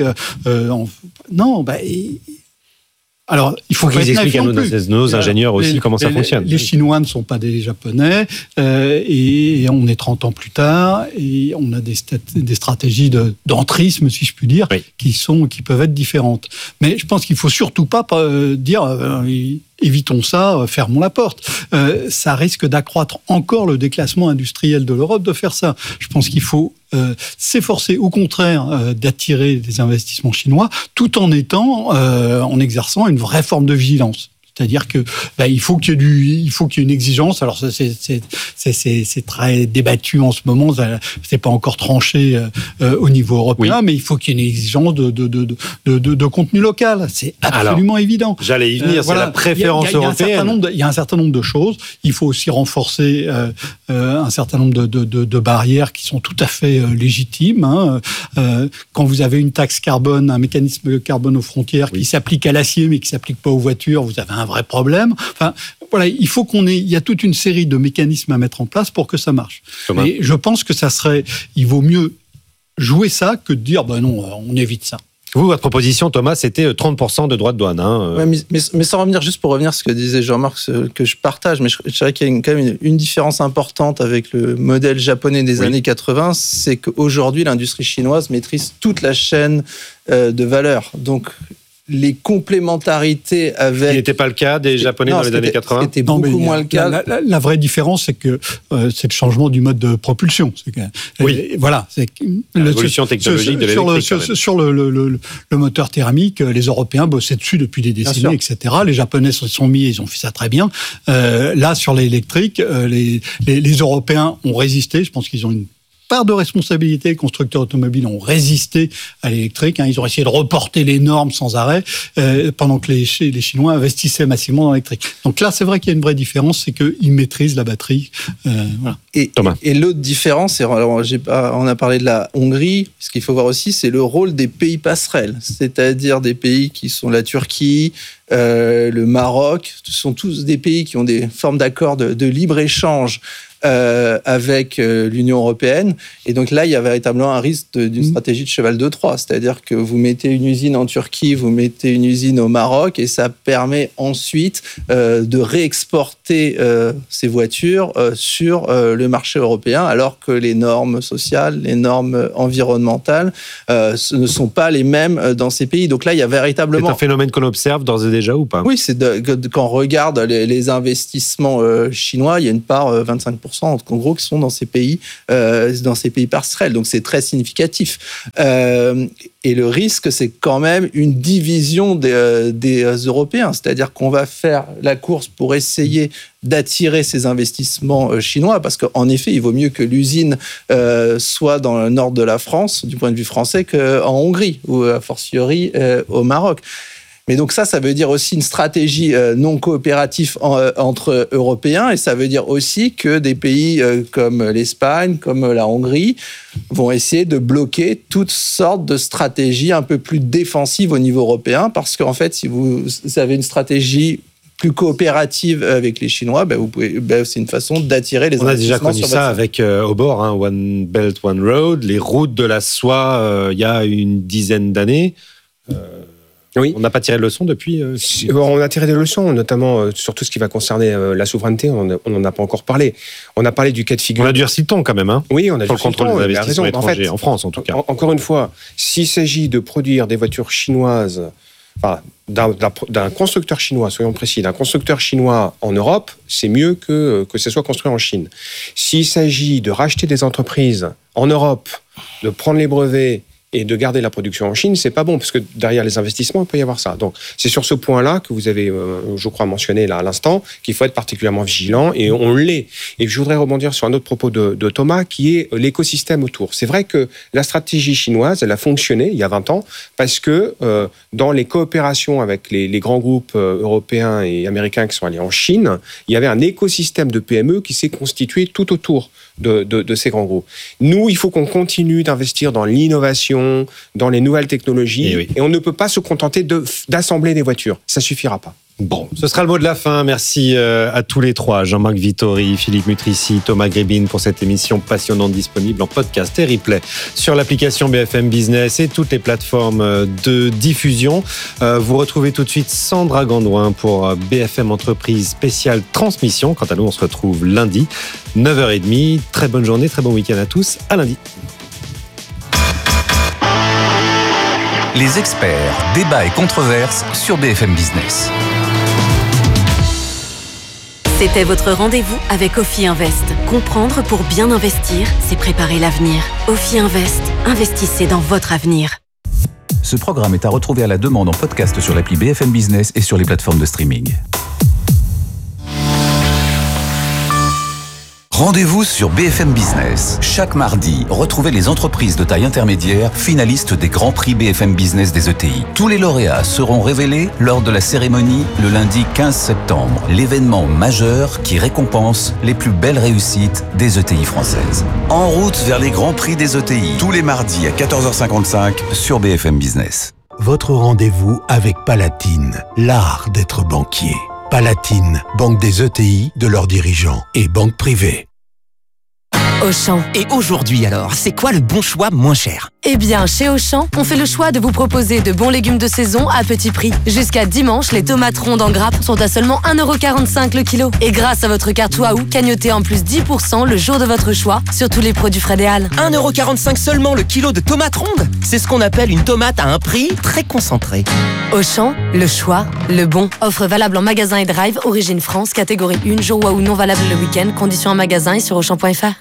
alors, il faut qu'ils expliquent à nos ingénieurs aussi comment ça fonctionne. Les Chinois ne sont pas des Japonais et on est 30 ans plus tard et on a des stratégies d'entrisme, si je puis dire, qui peuvent être différentes. Mais je pense qu'il ne faut surtout pas dire évitons ça, fermons la porte. Ça risque d'accroître encore le déclassement industriel de l'Europe de faire ça. Je pense qu'il faut s'efforcer au contraire d'attirer des investissements chinois tout en en exerçant une vraie forme de vigilance. C'est-à-dire que il faut qu'il y ait une exigence. Alors c'est très débattu en ce moment. C'est pas encore tranché au niveau européen, mais il faut qu'il y ait une exigence de contenu local. C'est absolument évident. J'allais y venir. C'est la préférence européenne. Il y a un certain nombre de choses. Il faut aussi renforcer un certain nombre de barrières qui sont tout à fait légitimes. Quand vous avez une taxe carbone, un mécanisme carbone aux frontières qui s'applique à l'acier mais qui s'applique pas aux voitures, vous avez un vrai problème. Enfin, voilà, il y a toute une série de mécanismes à mettre en place pour que ça marche. Et je pense que il vaut mieux jouer ça que de dire, non, on évite ça. Vous, votre proposition, Thomas, c'était 30% de droits de douane. Mais sans revenir, juste pour revenir à ce que disait Jean-Marc, que je partage, mais je dirais qu'il y a quand même une différence importante avec le modèle japonais des années 80, c'est qu'aujourd'hui, l'industrie chinoise maîtrise toute la chaîne de valeur. Donc, les complémentarités avec... Ce n'était pas le cas des Japonais dans les années 80 ? C'était beaucoup moins le cas. La vraie différence, c'est que c'est le changement du mode de propulsion. Voilà. L'évolution technologique de l'électrique. Sur le moteur thermique, les Européens bossaient dessus depuis des décennies, etc. Les Japonais se sont mis, ils ont fait ça très bien. Là, sur l'électrique, les Européens ont résisté. Je pense qu'ils ont une part de responsabilité, les constructeurs automobiles ont résisté à l'électrique. Ils ont essayé de reporter les normes sans arrêt, pendant que les Chinois investissaient massivement dans l'électrique. Donc là, c'est vrai qu'il y a une vraie différence, c'est qu'ils maîtrisent la batterie. Voilà. Thomas. Et l'autre différence, on a parlé de la Hongrie. Ce qu'il faut voir aussi, c'est le rôle des pays passerelles, c'est-à-dire des pays qui sont la Turquie, le Maroc. Ce sont tous des pays qui ont des formes d'accords de libre-échange avec l'Union européenne. Et donc là, il y a véritablement un risque d'une stratégie de cheval de Troie. C'est-à-dire que vous mettez une usine en Turquie, vous mettez une usine au Maroc, et ça permet ensuite de réexporter ces voitures sur le marché européen, alors que les normes sociales, les normes environnementales ne sont pas les mêmes dans ces pays. Donc là, il y a véritablement... C'est un phénomène qu'on observe d'ores et déjà ou pas? Oui, quand on regarde les investissements chinois, il y a une part 25%. En gros, qui sont dans ces pays passerelles. Donc, c'est très significatif. Et le risque, c'est quand même une division des Européens. C'est-à-dire qu'on va faire la course pour essayer d'attirer ces investissements chinois, parce qu'en effet, il vaut mieux que l'usine soit dans le nord de la France, du point de vue français, qu'en Hongrie, ou a fortiori au Maroc. Mais donc ça veut dire aussi une stratégie non coopérative entre Européens, et ça veut dire aussi que des pays comme l'Espagne, comme la Hongrie, vont essayer de bloquer toutes sortes de stratégies un peu plus défensives au niveau européen, parce qu'en fait, si vous avez une stratégie plus coopérative avec les Chinois, c'est une façon d'attirer les investissements. On a déjà connu ça avec au bord, One Belt, One Road, les routes de la soie il y a une dizaine d'années. Oui. On n'a pas tiré de leçons depuis On a tiré des leçons, notamment sur tout ce qui va concerner la souveraineté. On n'en a pas encore parlé. On a parlé du cas de figure. On a durci le ton quand même. Oui, on a sur le contrôle des investissements étrangers, en France en tout cas. Encore une fois, s'il s'agit de produire des voitures chinoises, d'un constructeur chinois, soyons précis, d'un constructeur chinois en Europe, c'est mieux que ce soit construit en Chine. S'il s'agit de racheter des entreprises en Europe, de prendre les brevets et de garder la production en Chine, c'est pas bon, parce que derrière les investissements, il peut y avoir ça. Donc, c'est sur ce point-là que vous avez, je crois, mentionné là à l'instant, qu'il faut être particulièrement vigilant, et on l'est. Et je voudrais rebondir sur un autre propos de Thomas, qui est l'écosystème autour. C'est vrai que la stratégie chinoise, elle a fonctionné il y a 20 ans, parce que dans les coopérations avec les grands groupes européens et américains qui sont allés en Chine, il y avait un écosystème de PME qui s'est constitué tout autour de ces grands groupes. Nous, il faut qu'on continue d'investir dans l'innovation, dans les nouvelles technologies, et on ne peut pas se contenter d'assembler des voitures. Ça suffira pas. Bon, ce sera le mot de la fin. Merci à tous les trois, Jean-Marc Vittori, Philippe Mutrici, Thomas Grébin, pour cette émission passionnante disponible en podcast et replay sur l'application BFM Business et toutes les plateformes de diffusion. Vous retrouvez tout de suite Sandra Gandouin pour BFM Entreprise spéciale transmission. Quant à nous, on se retrouve lundi, 9h30. Très bonne journée, très bon week-end à tous. À lundi. Les experts, débats et controverses sur BFM Business. C'était votre rendez-vous avec Ophi Invest. Comprendre pour bien investir, c'est préparer l'avenir. Ophi Invest, investissez dans votre avenir. Ce programme est à retrouver à la demande en podcast sur l'appli BFM Business et sur les plateformes de streaming. Rendez-vous sur BFM Business. Chaque mardi, retrouvez les entreprises de taille intermédiaire finalistes des Grands Prix BFM Business des ETI. Tous les lauréats seront révélés lors de la cérémonie le lundi 15 septembre. L'événement majeur qui récompense les plus belles réussites des ETI françaises. En route vers les Grands Prix des ETI. Tous les mardis à 14h55 sur BFM Business. Votre rendez-vous avec Palatine, l'art d'être banquier. Palatine, banque des ETI, de leurs dirigeants et banque privée. Auchan. Et aujourd'hui alors, c'est quoi le bon choix moins cher? Eh bien, chez Auchan, on fait le choix de vous proposer de bons légumes de saison à petit prix. Jusqu'à dimanche, les tomates rondes en grappe sont à seulement 1,45€ le kilo. Et grâce à votre carte Waouh, cagnotez en plus 10% le jour de votre choix sur tous les produits Frédéal. 1,45€ seulement le kilo de tomates rondes? C'est ce qu'on appelle une tomate à un prix très concentré. Auchan, le choix, le bon. Offre valable en magasin et drive, origine France, catégorie 1, jour Waouh non valable le week-end, conditions en magasin et sur Auchan.fr.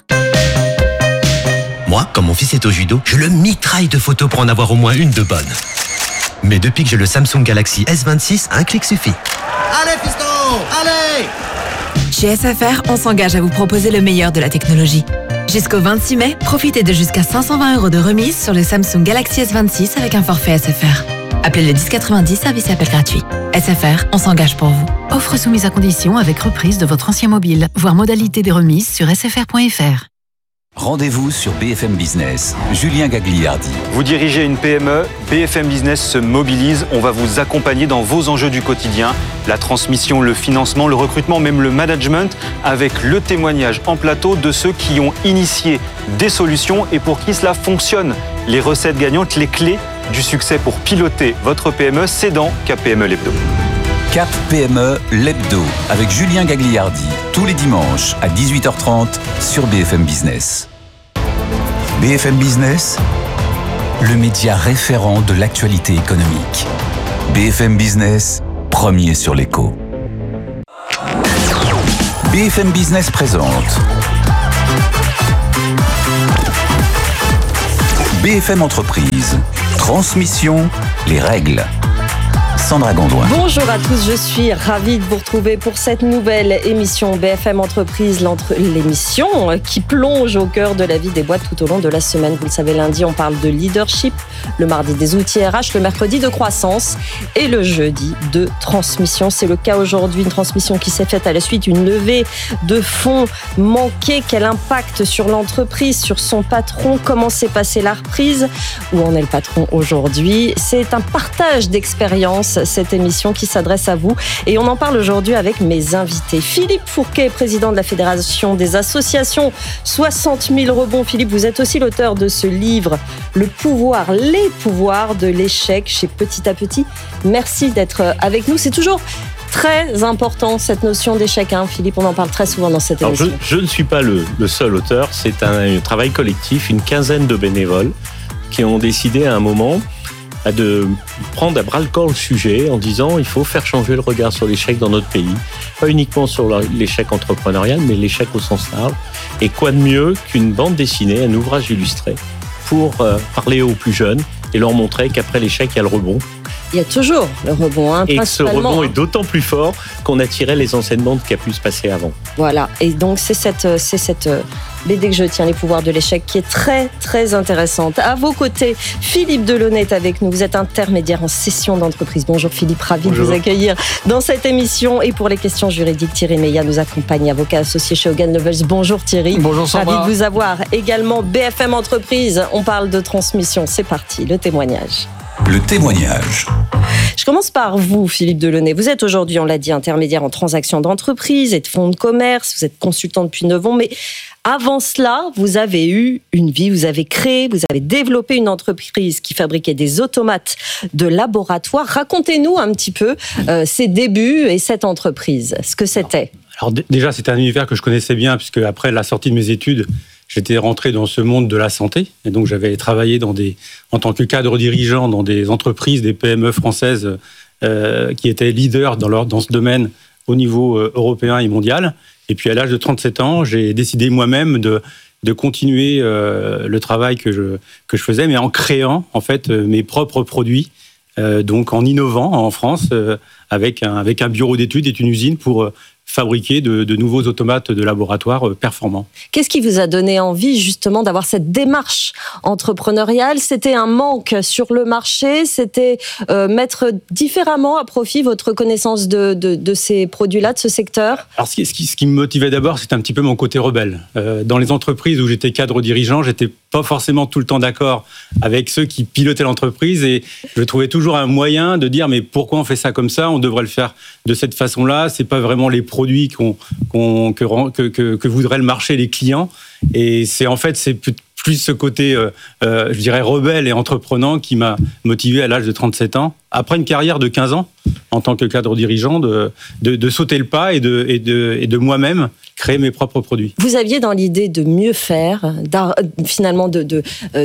Moi, quand mon fils est au judo, je le mitraille de photos pour en avoir au moins une de bonne. Mais depuis que j'ai le Samsung Galaxy S26, un clic suffit. Allez, fiston, allez! Chez SFR, on s'engage à vous proposer le meilleur de la technologie. Jusqu'au 26 mai, profitez de jusqu'à 520 € de remise sur le Samsung Galaxy S26 avec un forfait SFR. Appelez le 1090, service appel gratuit. SFR, on s'engage pour vous. Offre soumise à condition avec reprise de votre ancien mobile. Voir modalité des remises sur sfr.fr. Rendez-vous sur BFM Business. Julien Gagliardi. Vous dirigez une PME, BFM Business se mobilise. On va vous accompagner dans vos enjeux du quotidien. La transmission, le financement, le recrutement, même le management, avec le témoignage en plateau de ceux qui ont initié des solutions et pour qui cela fonctionne. Les recettes gagnantes, les clés du succès pour piloter votre PME, c'est dans Cap PME l'Hebdo. Cap PME l'Hebdo avec Julien Gagliardi, tous les dimanches à 18h30 sur BFM Business. BFM Business, le média référent de l'actualité économique. BFM Business, premier sur l'écho. BFM Business présente BFM Entreprise, transmission, les règles. Sandra Gondouin. Bonjour à tous, je suis ravie de vous retrouver pour cette nouvelle émission BFM Entreprise, l'émission qui plonge au cœur de la vie des boîtes tout au long de la semaine. Vous le savez, lundi, on parle de leadership, le mardi des outils RH, le mercredi de croissance et le jeudi de transmission. C'est le cas aujourd'hui, une transmission qui s'est faite à la suite d'une levée de fonds manquée. Quel impact sur l'entreprise, sur son patron? Comment s'est passée la reprise? Où en est le patron aujourd'hui? C'est un partage d'expériences, cette émission qui s'adresse à vous. Et on en parle aujourd'hui avec mes invités. Philippe Fourquet, président de la Fédération des associations 60 000 rebonds. Philippe, vous êtes aussi l'auteur de ce livre, les pouvoirs de l'échec chez Petit à Petit. Merci d'être avec nous. C'est toujours très important, cette notion d'échec, hein, Philippe, on en parle très souvent dans cette émission. Alors je ne suis pas le seul auteur, c'est un travail collectif, une quinzaine de bénévoles qui ont décidé à un moment de prendre à bras-le-corps le sujet en disant il faut faire changer le regard sur l'échec dans notre pays, pas uniquement sur l'échec entrepreneurial, mais l'échec au sens large. Et quoi de mieux qu'une bande dessinée, un ouvrage illustré pour parler aux plus jeunes et leur montrer qu'après l'échec, il y a le rebond. Il y a toujours le rebond, hein, et que ce rebond est d'autant plus fort qu'on a tiré les enseignements de ce qui a pu se passer avant. Voilà, et donc c'est cette BD que je tiens, les pouvoirs de l'échec, qui est très très intéressante. À vos côtés, Philippe Delaunay est avec nous. Vous êtes intermédiaire en cession d'entreprise. Bonjour Philippe, ravi de vous accueillir dans cette émission. Et pour les questions juridiques, Thierry Meillat nous accompagne, avocat associé chez Hogan Lovells. Bonjour Thierry. Bonjour Sandra. Ravi de vous avoir. Également BFM Entreprise, on parle de transmission. C'est parti, le témoignage. Le témoignage. Je commence par vous, Philippe Delaunay. Vous êtes aujourd'hui, on l'a dit, intermédiaire en transactions d'entreprise et de fonds de commerce. Vous êtes consultant depuis 9 ans, mais avant cela, vous avez eu une vie, vous avez développé une entreprise qui fabriquait des automates de laboratoire. Racontez-nous un petit peu ses débuts et cette entreprise, ce que c'était. Alors déjà, c'était un univers que je connaissais bien, puisque après la sortie de mes études, j'étais rentré dans ce monde de la santé. Et donc, j'avais travaillé en tant que cadre dirigeant dans des entreprises, des PME françaises qui étaient leaders dans ce domaine au niveau européen et mondial. Et puis, à l'âge de 37 ans, j'ai décidé moi-même de continuer le travail que je faisais, mais en créant, en fait, mes propres produits. Donc, en innovant en France, avec un bureau d'études et une usine pour fabriquer de nouveaux automates de laboratoire performants. Qu'est-ce qui vous a donné envie justement d'avoir cette démarche entrepreneuriale? C'était un manque sur le marché? C'était mettre différemment à profit votre connaissance de ces produits-là, de ce secteur? Alors ce qui me motivait d'abord, c'était un petit peu mon côté rebelle. Dans les entreprises où j'étais cadre dirigeant, j'étais pas forcément tout le temps d'accord avec ceux qui pilotaient l'entreprise et je trouvais toujours un moyen de dire mais pourquoi on fait ça comme ça? On devrait le faire de cette façon-là. C'est pas vraiment les produits que voudrait le marché, les clients. Et c'est plus ce côté, je dirais, rebelle et entreprenant qui m'a motivé à l'âge de 37 ans, après une carrière de 15 ans en tant que cadre dirigeant, de sauter le pas et de moi-même créer mes propres produits. Vous aviez dans l'idée de mieux faire, finalement de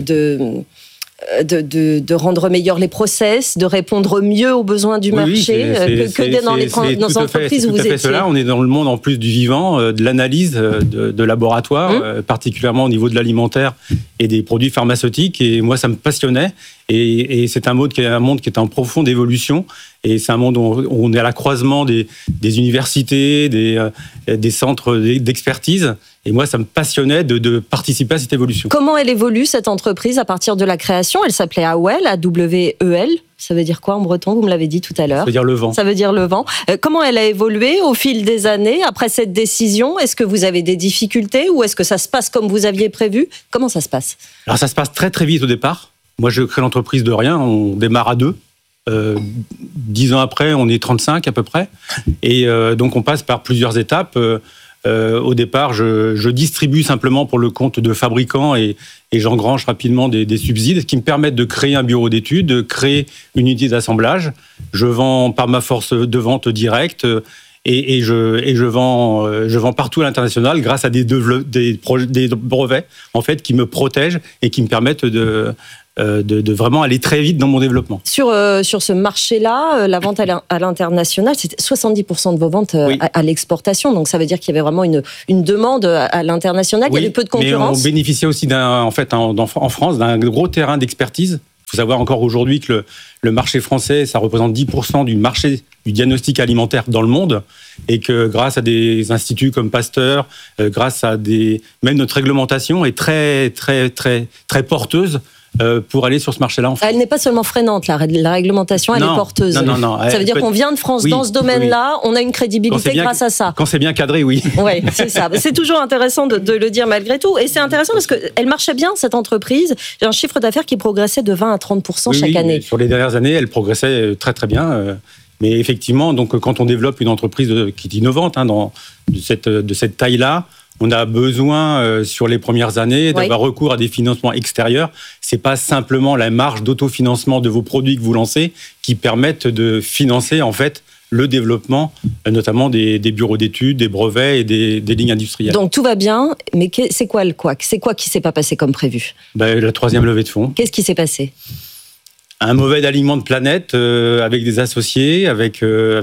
rendre meilleurs les process, de répondre mieux aux besoins du marché que dans les entreprises où vous étiez. Cela. On est dans le monde en plus du vivant, de l'analyse de laboratoire, particulièrement au niveau de l'alimentaire et des produits pharmaceutiques. Et moi, ça me passionnait. Et c'est un monde qui est en profonde évolution. Et c'est un monde où on est à la croisement des universités, des centres d'expertise. Et moi, ça me passionnait de participer à cette évolution. Comment elle évolue, cette entreprise, à partir de la création? Elle s'appelait AWEL, A-W-E-L. Ça veut dire quoi en breton? Vous me l'avez dit tout à l'heure. Ça veut dire le vent. Ça veut dire le vent. Comment elle a évolué au fil des années après cette décision? Est-ce que vous avez des difficultés ou est-ce que ça se passe comme vous aviez prévu? Comment ça se passe? Alors, ça se passe très, très vite au départ. Moi, je crée l'entreprise de rien. On démarre à 2. 10 ans après, on est 35 à peu près. Et donc, on passe par plusieurs étapes. Au départ, je distribue simplement pour le compte de fabricants et j'engrange rapidement des subsides qui me permettent de créer un bureau d'études, de créer une unité d'assemblage. Je vends par ma force de vente directe et je vends partout à l'international grâce à des brevets en fait, qui me protègent et qui me permettent de vraiment aller très vite dans mon développement. Sur ce marché-là, la vente à l'international, c'était 70% de vos ventes à l'exportation. Donc ça veut dire qu'il y avait vraiment une demande à l'international. Oui, il y avait peu de concurrence. Mais on bénéficiait aussi en France d'un gros terrain d'expertise. Il faut savoir encore aujourd'hui que le marché français, ça représente 10% du marché du diagnostic alimentaire dans le monde, et que grâce à des instituts comme Pasteur, grâce à même notre réglementation est très très très très porteuse. Pour aller sur ce marché-là en France. Elle n'est pas seulement freinante, la réglementation, elle est porteuse. Non. Ça veut dire qu'on vient de France dans ce domaine-là, on a une crédibilité grâce à ça. Quand c'est bien cadré, oui. Oui, c'est ça. C'est toujours intéressant de le dire malgré tout. Et c'est intéressant parce qu'elle marchait bien, cette entreprise. J'ai un chiffre d'affaires qui progressait de 20 à 30% chaque année. Sur les dernières années, elle progressait très très bien. Mais effectivement, donc, quand on développe une entreprise qui est innovante de cette taille-là, on a besoin, sur les premières années, d'avoir recours à des financements extérieurs. C'est pas simplement la marge d'autofinancement de vos produits que vous lancez qui permettent de financer, en fait, le développement, notamment des bureaux d'études, des brevets et des lignes industrielles. Donc tout va bien, mais c'est quoi le couac? C'est quoi qui s'est pas passé comme prévu? La 3e levée de fonds. Qu'est-ce qui s'est passé? Un mauvais alignement de planète avec des associés, avec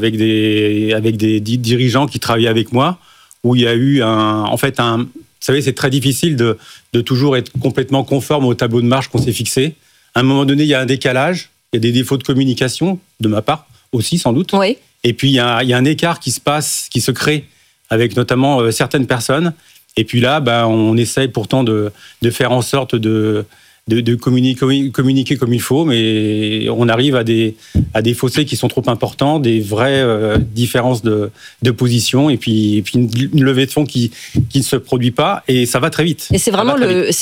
des dirigeants qui travaillaient avec moi, où il y a eu vous savez, c'est très difficile de toujours être complètement conforme au tableau de marche qu'on s'est fixé. À un moment donné, il y a un décalage, il y a des défauts de communication, de ma part aussi sans doute. Oui. Et puis il y a un écart qui se crée avec notamment certaines personnes. Et puis là, on essaye pourtant de faire en sorte de communiquer comme il faut, mais on arrive à des fossés qui sont trop importants, des vraies différences de position, et puis une levée de fonds qui ne se produit pas, et ça va très vite. Et c'est vraiment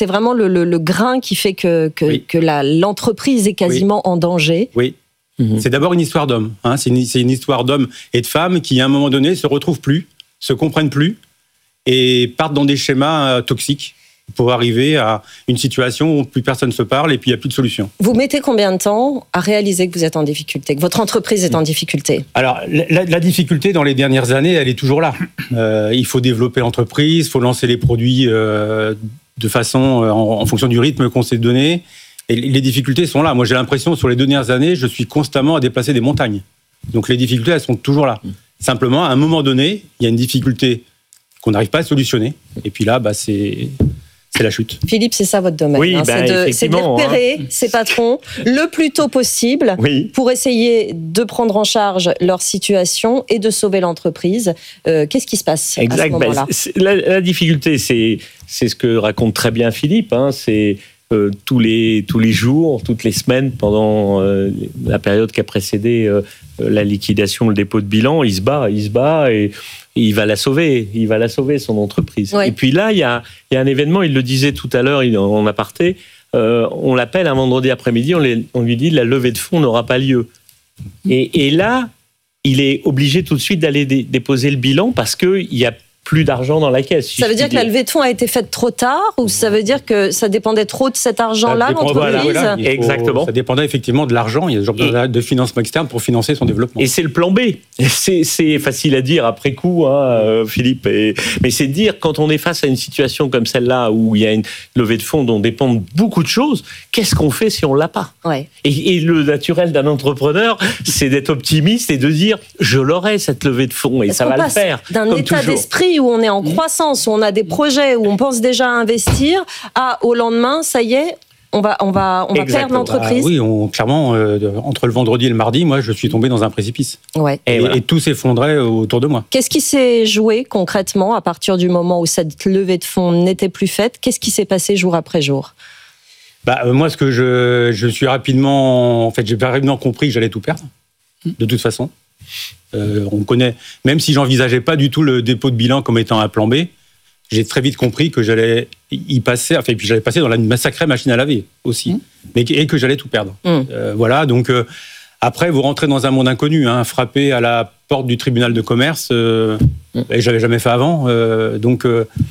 le grain qui fait que l'entreprise est quasiment en danger. Oui. C'est d'abord une histoire d'hommes. C'est une histoire d'hommes et de femmes qui, à un moment donné, se retrouvent plus, se comprennent plus, et partent dans des schémas toxiques, pour arriver à une situation où plus personne se parle et puis il n'y a plus de solution. Vous mettez combien de temps à réaliser que vous êtes en difficulté, que votre entreprise est en difficulté? Alors, la difficulté dans les dernières années, elle est toujours là. Il faut développer l'entreprise, il faut lancer les produits de façon en fonction du rythme qu'on s'est donné. Et les difficultés sont là. Moi, j'ai l'impression, sur les 2 dernières années, je suis constamment à déplacer des montagnes. Donc, les difficultés, elles sont toujours là. Simplement, à un moment donné, il y a une difficulté qu'on n'arrive pas à solutionner. Et puis là, c'est la chute. Philippe, c'est ça votre domaine. Oui, c'est de repérer ces patrons le plus tôt possible pour essayer de prendre en charge leur situation et de sauver l'entreprise. Qu'est-ce qui se passe à ce moment-là? La difficulté, c'est ce que raconte très bien Philippe. C'est tous les jours, toutes les semaines, pendant la période qui a précédé la liquidation, le dépôt de bilan, il se bat et il va la sauver son entreprise. Ouais. Et puis là, il y a un événement, il le disait tout à l'heure en aparté, on l'appelle un vendredi après-midi, on lui dit la levée de fonds n'aura pas lieu. Et là, il est obligé tout de suite d'aller déposer le bilan parce qu'il y a plus d'argent dans la caisse. Ça veut dire que la levée de fonds a été faite trop tard, ou ça veut dire que ça dépendait trop de cet argent-là, l'entreprise? Exactement. Ça dépendait effectivement de l'argent. Il y a toujours besoin de financement externe pour financer son développement. Et c'est le plan B. C'est facile à dire après coup, Philippe. Mais c'est de dire, quand on est face à une situation comme celle-là, où il y a une levée de fonds dont dépendent beaucoup de choses, qu'est-ce qu'on fait si on ne l'a pas? Et le naturel d'un entrepreneur, c'est d'être optimiste et de dire, je l'aurai cette levée de fonds, et ça va le faire. D'un état d'esprit où on est en croissance, où on a des projets, où on pense déjà à investir, au lendemain, ça y est, on va perdre l'entreprise. Oui, clairement, entre le vendredi et le mardi, moi, je suis tombé dans un précipice. Ouais. Et tout s'effondrait autour de moi. Qu'est-ce qui s'est joué concrètement à partir du moment où cette levée de fonds n'était plus faite? Qu'est-ce qui s'est passé jour après jour? Moi, ce que je suis rapidement... En fait, j'ai rapidement compris que j'allais tout perdre, de toute façon. On connaît... Même si j'envisageais pas du tout le dépôt de bilan comme étant un plan B, j'ai très vite compris que j'allais y passer, et puis j'allais passer dans ma sacrée machine à laver aussi, et que j'allais tout perdre. Voilà, donc après, vous rentrez dans un monde inconnu, frapper à la porte du tribunal de commerce, et j'avais jamais fait avant. Donc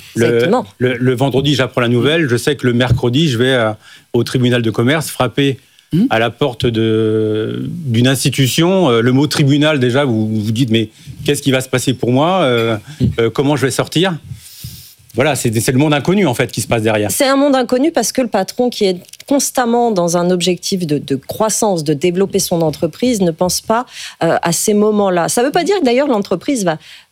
le vendredi, j'apprends la nouvelle, je sais que le mercredi, je vais au tribunal de commerce frapper à la porte d'une institution. Le mot tribunal, déjà, vous vous dites, mais qu'est-ce qui va se passer pour moi? Comment je vais sortir? Voilà, c'est le monde inconnu, en fait, qui se passe derrière. C'est un monde inconnu parce que le patron qui est constamment dans un objectif de croissance, de développer son entreprise, ne pense pas à ces moments-là. Ça ne veut pas dire que, d'ailleurs, l'entreprise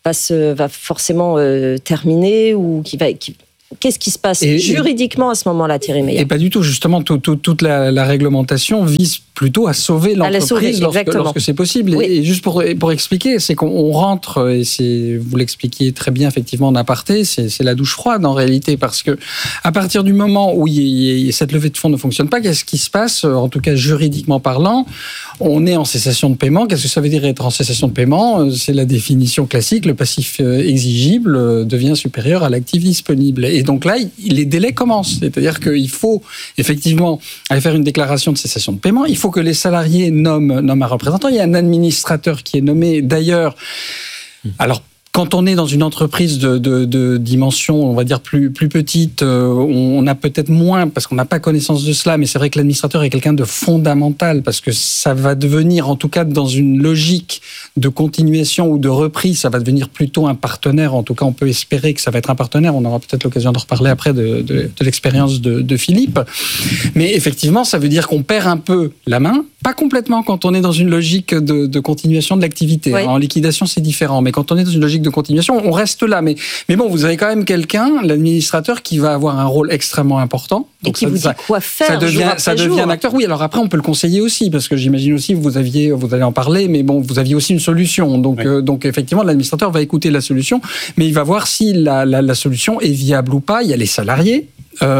va forcément terminer ou Qu'est-ce qui se passe juridiquement à ce moment-là, Thierry Meillat? Et pas du tout. Justement, toute la réglementation vise plutôt à sauver l'entreprise lorsque c'est possible. Oui. Et juste pour expliquer, c'est qu'on rentre, et vous l'expliquiez très bien effectivement en aparté, c'est la douche froide en réalité, parce que à partir du moment où cette levée de fonds ne fonctionne pas, qu'est-ce qui se passe? En tout cas juridiquement parlant, on est en cessation de paiement. Qu'est-ce que ça veut dire être en cessation de paiement? C'est la définition classique. Le passif exigible devient supérieur à l'actif disponible. Et donc là, les délais commencent. C'est-à-dire qu'il faut effectivement aller faire une déclaration de cessation de paiement. Il faut que les salariés nomment un représentant. Il y a un administrateur qui est nommé. D'ailleurs, alors, quand on est dans une entreprise de dimension, on va dire plus petite, on a peut-être moins, parce qu'on n'a pas connaissance de cela, mais c'est vrai que l'administrateur est quelqu'un de fondamental, parce que ça va devenir, en tout cas dans une logique de continuation ou de reprise, ça va devenir plutôt un partenaire. En tout cas, on peut espérer que ça va être un partenaire. On aura peut-être l'occasion de reparler après de l'expérience de Philippe. Mais effectivement, ça veut dire qu'on perd un peu la main, pas complètement quand on est dans une logique de continuation de l'activité. Oui. En liquidation, c'est différent, mais quand on est dans une logique de continuation, on reste là. Mais bon, vous avez quand même quelqu'un, l'administrateur, qui va avoir un rôle extrêmement important. Donc et qui vous dit quoi faire ça devient un acteur. Oui, alors après, on peut le conseiller aussi, parce que j'imagine aussi, vous allez en parler, mais bon, vous aviez aussi une solution. Donc effectivement, l'administrateur va écouter la solution, mais il va voir si la solution est viable ou pas. Il y a les salariés,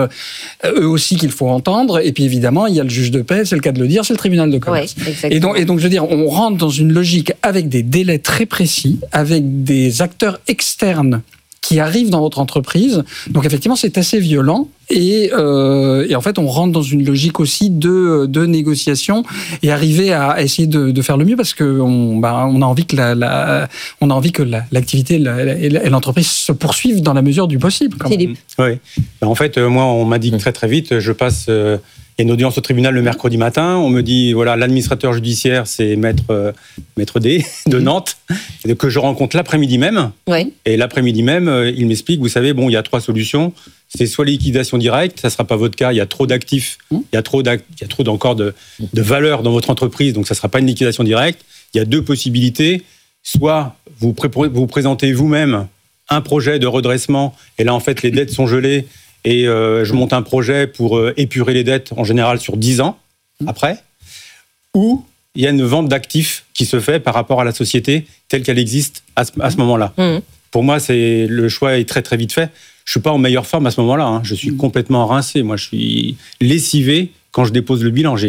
eux aussi qu'il faut entendre, et puis évidemment il y a le juge de paix, c'est le cas de le dire, c'est le tribunal de commerce. Oui, et donc je veux dire, on rentre dans une logique avec des délais très précis, avec des acteurs externes qui arrivent dans votre entreprise. Donc effectivement, c'est assez violent. Et en fait, on rentre dans une logique aussi de négociation et arriver à essayer de faire le mieux, parce que on a envie que l'activité et l'entreprise se poursuivent dans la mesure du possible. Philippe. Oui. En fait, moi, on m'a dit très très vite, je passe une audience au tribunal le mercredi matin. On me dit, voilà, l'administrateur judiciaire, c'est maître D de Nantes, que je rencontre l'après-midi même. Oui. Et l'après-midi même, il m'explique, vous savez, il y a 3 solutions. C'est soit liquidation directe, ça ne sera pas votre cas, il y a trop d'actifs, il y a trop encore de valeur dans votre entreprise, donc ça ne sera pas une liquidation directe. Il y a 2 possibilités, soit vous présentez vous-même un projet de redressement, et là en fait les dettes sont gelées, et je monte un projet pour épurer les dettes, en général sur 10 ans après, ou il y a une vente d'actifs qui se fait par rapport à la société telle qu'elle existe à ce moment-là. Pour moi, le choix est très très vite fait. Je suis pas en meilleure forme à ce moment-là. Je suis complètement rincé. Moi, je suis lessivé quand je dépose le bilan.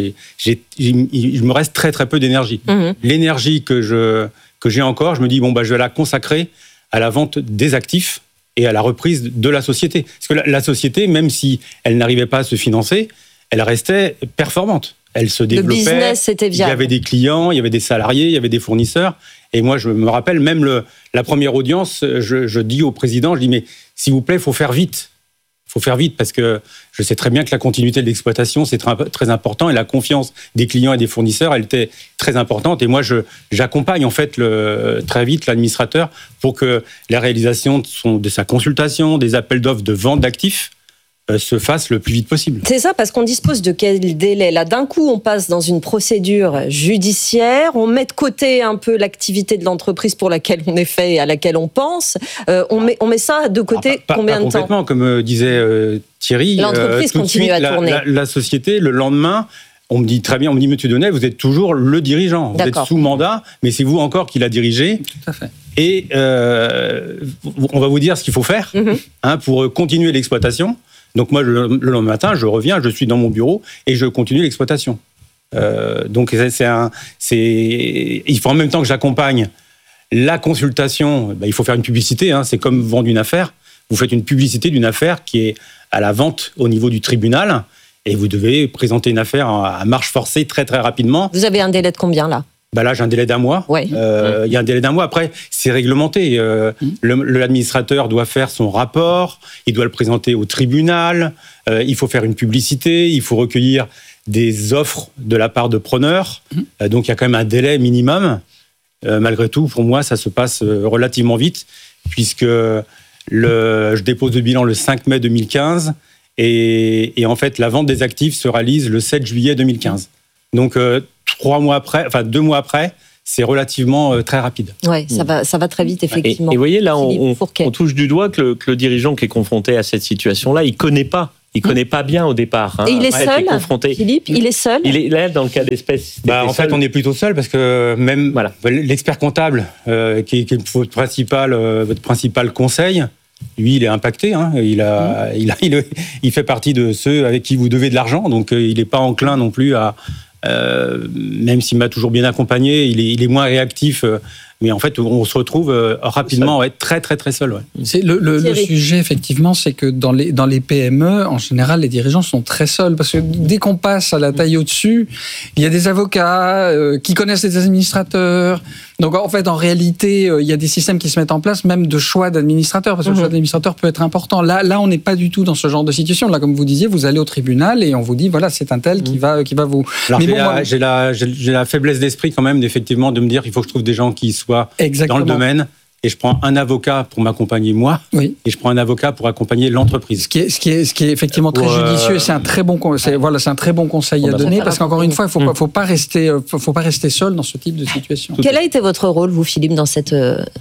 Il me reste très très peu d'énergie. L'énergie que j'ai encore, je me dis je vais la consacrer à la vente des actifs et à la reprise de la société. Parce que la société, même si elle n'arrivait pas à se financer, elle restait performante. Elle se développait. Le business, c'était viable. Il y avait des clients, il y avait des salariés, il y avait des fournisseurs. Et moi, je me rappelle, même la première audience, je dis au président, je dis, mais s'il vous plaît, il faut faire vite. Il faut faire vite, parce que je sais très bien que la continuité de l'exploitation, c'est très important, et la confiance des clients et des fournisseurs, elle était très importante. Et moi, j'accompagne en fait très vite l'administrateur pour que la réalisation de sa consultation, des appels d'offres de vente d'actifs, se fasse le plus vite possible. C'est ça, parce qu'on dispose de quel délai? Là, d'un coup, on passe dans une procédure judiciaire, on met de côté un peu l'activité de l'entreprise pour laquelle on est fait et à laquelle on pense. On met ça de côté combien de temps? Complètement, comme disait Thierry. L'entreprise continue à tourner. La société, le lendemain, on me dit très bien, Monsieur Donnet, vous êtes toujours le dirigeant. Vous êtes sous mandat, mais c'est vous encore qui l'a dirigé. Tout à fait. Et on va vous dire ce qu'il faut faire pour continuer l'exploitation. Donc moi, le lendemain matin, je reviens, je suis dans mon bureau et je continue l'exploitation. Donc il faut en même temps que j'accompagne la consultation, il faut faire une publicité. C'est comme vendre une affaire. Vous faites une publicité d'une affaire qui est à la vente au niveau du tribunal et vous devez présenter une affaire à marche forcée très très rapidement. Vous avez un délai de combien là? Là, j'ai un délai d'1 mois. Ouais. Il y a un délai d'1 mois. Après, c'est réglementé. L'administrateur doit faire son rapport, il doit le présenter au tribunal, il faut faire une publicité, il faut recueillir des offres de la part de preneurs. Donc, il y a quand même un délai minimum. Malgré tout, pour moi, ça se passe relativement vite, puisque je dépose le bilan le 5 mai 2015 et en fait, la vente des actifs se réalise le 7 juillet 2015. Donc, 2 mois après, c'est relativement très rapide. Oui, ça va très vite, effectivement. Et vous voyez, là, on touche du doigt que le dirigeant qui est confronté à cette situation-là, il connaît pas bien au départ. Et il est seul, Philippe, il est seul. Il est là, dans le cas d'espèce. En fait, on est plutôt seul parce que même l'expert comptable, qui est votre principal conseil, lui, il est impacté. Il fait partie de ceux avec qui vous devez de l'argent, donc il n'est pas enclin non plus à... même s'il m'a toujours bien accompagné, il est moins réactif. Mais en fait, on se retrouve rapidement très, très, très seul. Ouais. C'est le sujet, effectivement, c'est que dans les PME, en général, les dirigeants sont très seuls. Parce que dès qu'on passe à la taille au-dessus, il y a des avocats qui connaissent les administrateurs. Donc, en fait, en réalité, il y a des systèmes qui se mettent en place, même de choix d'administrateurs, parce que le choix d'administrateur peut être important. Là, on n'est pas du tout dans ce genre de situation. Là, comme vous disiez, vous allez au tribunal et on vous dit, voilà, c'est un tel qui va vous... Alors, j'ai la faiblesse d'esprit quand même, effectivement, de me dire qu'il faut que je trouve des gens qui soient dans le domaine. Et je prends un avocat pour m'accompagner moi, et je prends un avocat pour accompagner l'entreprise. Ce qui est effectivement très judicieux, c'est un très bon conseil. C'est un très bon conseil à donner, parce qu'encore une fois, il faut pas rester seul dans ce type de situation. Quel a été votre rôle, vous, Philippe, dans cette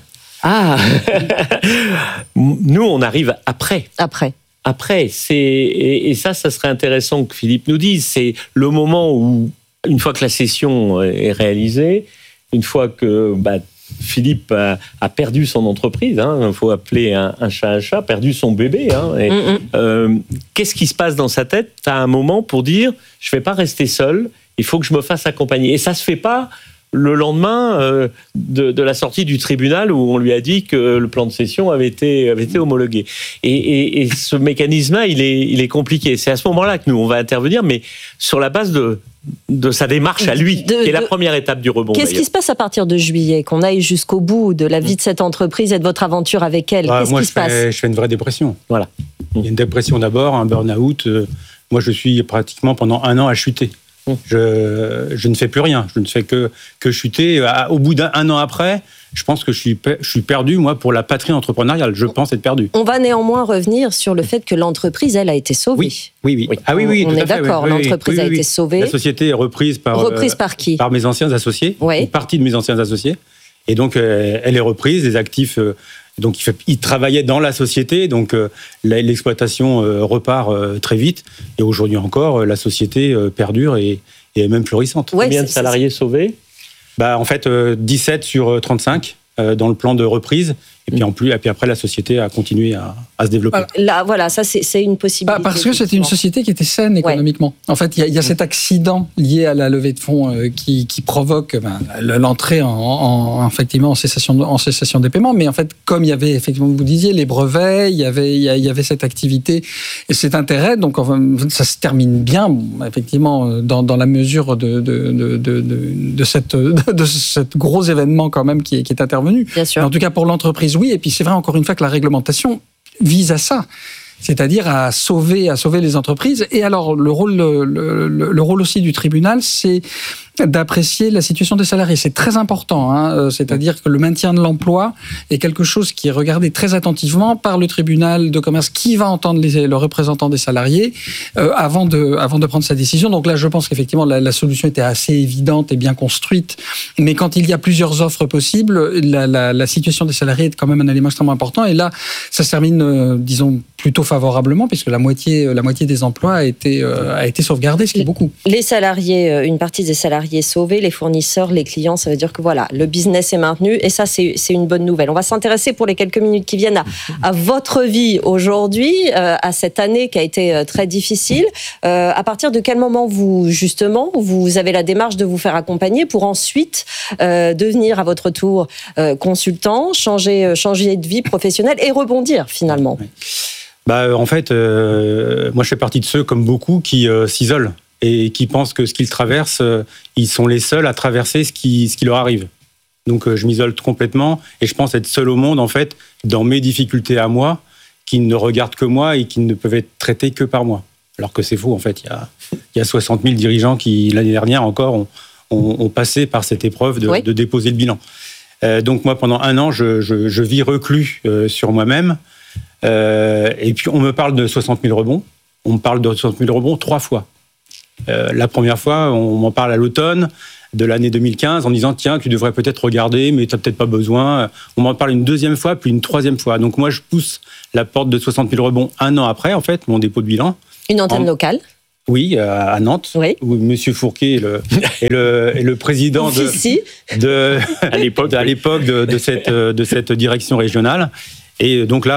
Nous, on arrive après. Après, et ça serait intéressant que Philippe nous dise. C'est le moment où, une fois que la cession est réalisée, une fois que Philippe a perdu son entreprise, il faut appeler un chat, perdu son bébé. Qu'est-ce qui se passe dans sa tête à un moment pour dire « je ne vais pas rester seul, il faut que je me fasse accompagner ». Et ça ne se fait pas le lendemain de la sortie du tribunal où on lui a dit que le plan de cession avait été homologué. Et ce mécanisme-là, il est compliqué. C'est à ce moment-là que nous, on va intervenir, mais sur la base de sa démarche à lui, qui est la première étape du rebond. Qu'est-ce qui se passe à partir de juillet, qu'on aille jusqu'au bout de la vie de cette entreprise et de votre aventure avec elle? Qu'est-ce qui se passe? Je fais une vraie dépression. Voilà. Il y a une dépression d'abord, un burn-out. Moi, je suis pratiquement pendant 1 an à chuter. Je ne fais plus rien. Je ne fais que chuter. Au bout d'1 an après, je pense que je suis perdu, moi, pour la patrie entrepreneuriale. Je pense être perdu. On va néanmoins revenir sur le fait que l'entreprise, elle, a été sauvée. Oui. Ah oui, on tout est à fait. d'accord, l'entreprise a été sauvée. La société est reprise par qui? Par mes anciens associés, une partie de mes anciens associés. Et donc, elle est reprise, les actifs... Donc, il travaillait dans la société, donc l'exploitation repart très vite. Et aujourd'hui encore, la société perdure et est même florissante. Combien de salariés sauvés? En fait, 17 sur 35 dans le plan de reprise. Et puis après, la société a continué à se développer. Là, voilà, ça, c'est une possibilité. Parce que c'était une société qui était saine économiquement. En fait, il y a cet accident lié à la levée de fonds qui provoque l'entrée effectivement, en cessation des paiements. Mais en fait, comme il y avait, effectivement, vous disiez, les brevets, il y avait cette activité et cet intérêt. Donc, ça se termine bien, effectivement, dans la mesure de cet gros événement quand même qui est intervenu. Bien sûr. Mais en tout cas, pour l'entreprise, oui, et puis c'est vrai encore une fois que la réglementation vise à ça, c'est-à-dire à sauver les entreprises. Et alors le rôle aussi du tribunal, c'est d'apprécier la situation des salariés. C'est très important, hein. C'est-à-dire que le maintien de l'emploi est quelque chose qui est regardé très attentivement par le tribunal de commerce qui va entendre le représentant des salariés avant de prendre sa décision. Donc là, je pense qu'effectivement, la solution était assez évidente et bien construite. Mais quand il y a plusieurs offres possibles, la situation des salariés est quand même un élément extrêmement important. Et là, ça se termine, disons, plutôt favorablement, puisque la moitié des emplois a été sauvegardée, ce qui est beaucoup. Les salariés, une partie des salariés sauvés, les fournisseurs, les clients, ça veut dire que voilà, le business est maintenu, et ça, c'est une bonne nouvelle. On va s'intéresser pour les quelques minutes qui viennent à votre vie aujourd'hui, à cette année qui a été très difficile. À partir de quel moment vous avez la démarche de vous faire accompagner pour ensuite devenir à votre tour consultant, changer de vie professionnelle et rebondir finalement? Oui. En fait, moi je fais partie de ceux, comme beaucoup, qui s'isolent et qui pensent que ce qu'ils traversent, ils sont les seuls à traverser ce qui leur arrive. Donc je m'isole complètement et je pense être seul au monde, en fait, dans mes difficultés à moi, qui ne regardent que moi et qui ne peuvent être traités que par moi. Alors que c'est faux, en fait. Il y a 60 000 dirigeants qui, l'année dernière encore, ont passé par cette épreuve de déposer le bilan. Donc moi, pendant 1 an, je vis reclus sur moi-même. Et puis on me parle de 60 000 rebonds. On me parle de 60 000 rebonds 3 fois. La première fois, on m'en parle à l'automne de l'année 2015 en disant tiens, tu devrais peut-être regarder, mais tu n'as peut-être pas besoin. On m'en parle une 2e fois, puis une 3e fois. Donc moi, je pousse la porte de 60 000 rebonds 1 an après, en fait, mon dépôt de bilan. Une antenne locale. Oui, à Nantes, où M. Fourquet est le président à l'époque de cette direction régionale. Et donc là,